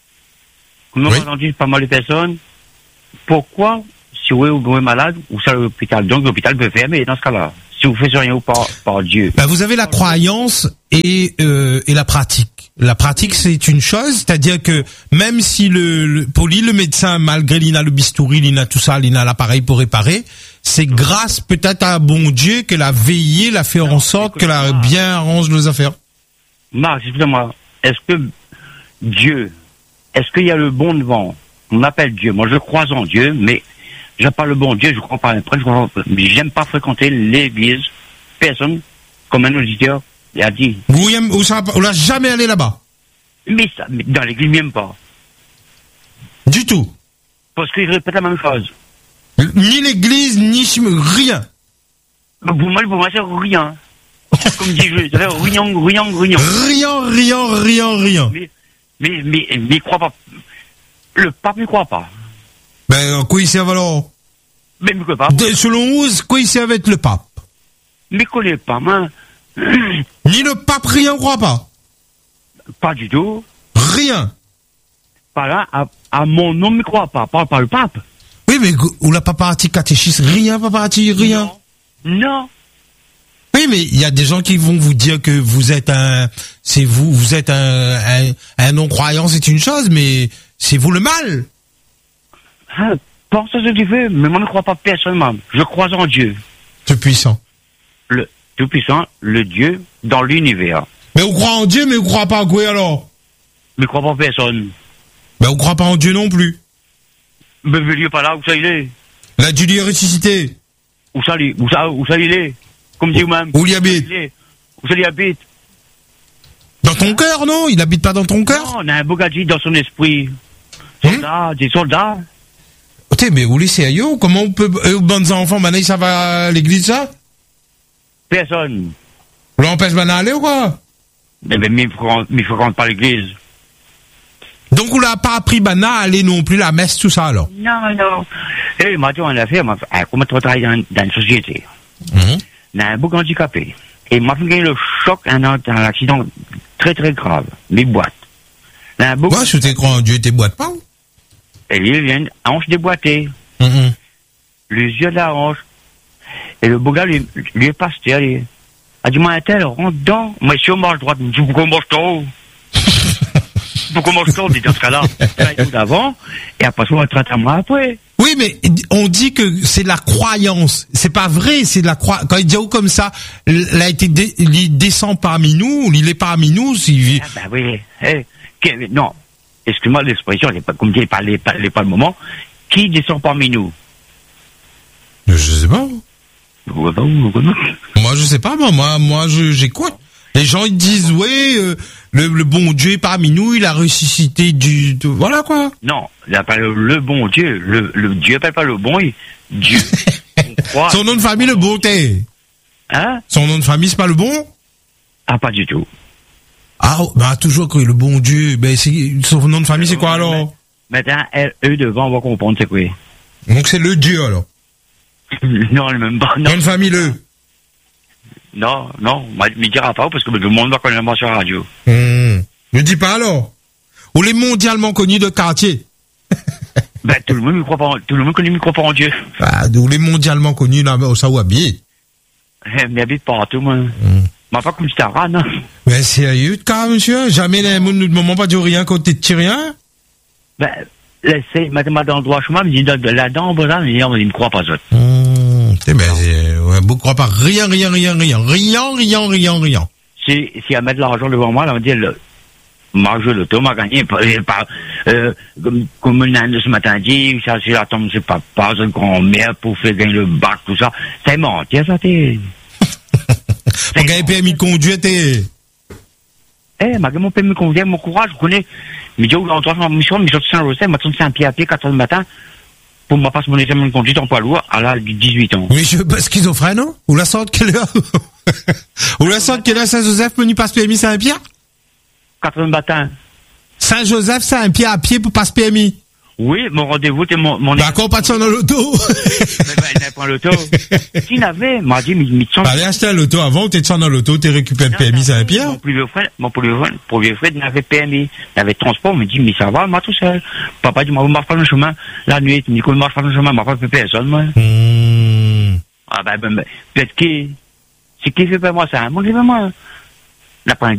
Comme on a entendu pas mal de personnes, pourquoi, si vous êtes malade, vous allez à l'hôpital. Donc l'hôpital peut fermer dans ce cas-là. Si vous faites rien par, par Dieu. Ben, vous avez la croyance et, euh, et la pratique. La pratique, c'est une chose, c'est-à-dire que même si le, le pour lui, le médecin, malgré il a le bistouri, il a tout ça, il a l'appareil pour réparer, c'est grâce peut-être à un bon Dieu qu'elle a veillé, l'a fait en sorte qu'elle a bien arrangé nos affaires. Marc, excusez-moi, est-ce que Dieu, est-ce qu'il y a le bon devant? On appelle Dieu. Moi, je crois en Dieu, mais j'aime pas le bon Dieu, je crois pas un prêtre, mais j'aime pas fréquenter l'église. Personne, comme un auditeur, a dit. Vous, vous, vous l'a jamais allé là-bas? Mais ça, mais dans l'église, même pas. Du tout? Parce qu'il répète la même chose. Ni l'église, ni rien. Pour moi, pour moi, c'est rien. Comme dit, je, ça fait rien, rien, rien. Rien, rien, rien, rien. Mais, mais, mais, mais, il croit pas. Le pape ne croit pas. Ben, quoi il servent alors? Mais il ne croit pas. De, selon vous, quoi il servent être le pape? Mais il ne connaît pas, moi. Ni le pape, rien, croit pas? Pas du tout. Rien. Pas là, à, à mon nom, il ne croit pas. Pas, pas le pape. Oui, mais ou la paparati catéchisme, rien, paparati, rien. Non. non. Oui, mais il y a des gens qui vont vous dire que vous êtes un, c'est vous, vous êtes un, un, un non-croyant, c'est une chose, mais c'est vous le mal. Ah, pense à ce que tu veux, mais moi je ne crois pas personnellement. Je crois en Dieu. Tout-puissant. Le Tout-puissant, le Dieu dans l'univers. Mais on croit en Dieu, mais on croit pas en quoi alors? Mais on ne croit pas en personne. Ben on croit pas en Dieu non plus. Mais il est pas là, où ça il est? La Julie est ressuscité. Où ça, il- où ça, où ça il est? Comme dit vous-même. Où il habite? Où ça il habite? Dans ton cœur, non? Il habite pas dans ton cœur? Non, on a un Bugatti dans son esprit. Soldats, des soldats. T'es, mais où les sérieux? Comment on peut, euh, bonnes enfants, maintenant, ça va à l'église, ça? Personne. On l'empêche maintenant d'aller ou quoi? Mais, mais, mais, il faut- mais il faut rentrer par l'église. Donc, on l'a pas appris maintenant à aller non plus la messe, tout ça, alors? Non, non. Eh, maintenant, on a fait, on a fait, ah, comment tu travailles dans, dans une société? On a un bouc handicapé. Et m'a fait gagner le choc, un, un accident très très grave. Les boîtes. On a un bouc. Ouais, je t'ai cru, Dieu, tes boîtes pas? Et il vient, hanche déboîtée. Mhm. Les yeux de la hanche. Et le beau gars, lui, lui est passé, il a dit, moi, un tel, rentre dedans. Moi, si on marche droite, je me dis, pourquoi on marche tôt? Pourquoi on marche tôt? Dit dans ce cas-là, un coup d'avant, et après, on va traiter à moi après. Oui, mais on dit que c'est de la croyance. C'est pas vrai, c'est de la croyance. Quand il dit comme ça, il a été, dé- il descend parmi nous, il est parmi nous, s'il... Ah, bah oui, eh, que- non. Excuse-moi l'expression, elle est pas, comme dit, pas, pas, pas le moment. Qui descend parmi nous? Je sais pas. Moi, je sais pas, moi, moi, moi je, j'écoute. Les gens, ils disent, ouais, euh, le, le bon Dieu est parmi nous, il a ressuscité du, de- voilà, quoi. Non, il appelle le bon Dieu. Le, le Dieu appelle pas le bon, il- Dieu. On croit. Son nom de famille, le bonté. Hein? Son nom de famille, c'est pas le bon? Ah, pas du tout. Ah, oh, bah, toujours cru, le bon Dieu. Ben, c'est, son nom de famille, c'est quoi, alors? Maintenant, elle, eux devant, on va comprendre c'est quoi. Donc, c'est le Dieu, alors. Non, le même pas. Nom de famille, le. Non, non, ne me dira pas parce que le monde va connaître moi sur la radio. Hmm. Ne dis pas, alors. Ou les mondialement connus de quartier. Ben, tout le monde ne croit pas, en- tout le monde connaît, ne croit pas en Dieu. Ah, ou les mondialement connus, là, au Saouabi. Eh, mais habite partout, moi. Mais pas comme Stara, non. Mais sérieux, de cas, monsieur? Jamais les gens ne m'ont pas dit rien côté de rien? Ben, laissez, mettez-moi dans le droit chemin, me dit, là-dedans, bon, là, il ne me croit pas, ça. Mmh, c'est ben, c'est, ouais, beaucoup croient pas rien, rien, rien, rien, rien, rien, rien, rien. Si, si elle met de l'argent devant moi, elle va dire, le, moi, je l'auto, m'a gagné, par, par, euh, comme, comme une âne ce matin dit, ça, c'est la tombe, c'est pas, pas une grand-mère pour faire gagner le bac, tout ça. C'est menti, ça, t'es. Pour gagner permis de conduire, t'es. Eh, malgré mon permis de conduire, mon courage, je connais. Mais Dieu, on doit faire ma mission, mais je suis Saint-Joseph, maintenant, c'est un pied à pied, quatre heures du matin, pour me passer mon examen de conduite en poids lourd à l'âge de dix-huit ans. Oui, je veux pas schizophrène, non? Ou la sorte quelle heure? Ou la sorte quelle heure Saint-Joseph, me n'y passe permis Saint-Pierre? quatre heures du matin. Saint-Joseph, c'est un pied à pied pour passer permis. Oui, mon rendez-vous, c'est mon, mon... D'accord, pas de ça dans l'auto. Mais ben, il n'a pas l'auto. S'il avait, m'a dit, mais, mais, Allez acheter un loto avant, t'es descendu dans l'auto, t'es récupéré le permis Saint-Pierre. Mon plus vieux frère, mon plus vieux frère, mon vieux frère, il avait permis, il avait transport, il me dit, mais ça va, moi tout seul. Papa dit, moi, vous marchez pas dans le chemin. La nuit, il me dit, qu'on ne marche pas dans le chemin, moi, pas fait personne, moi. Mmh. Ah, ben, ben, ben, peut-être qui, c'est qui fait pas moi ça, moi, qui fait moi. L'après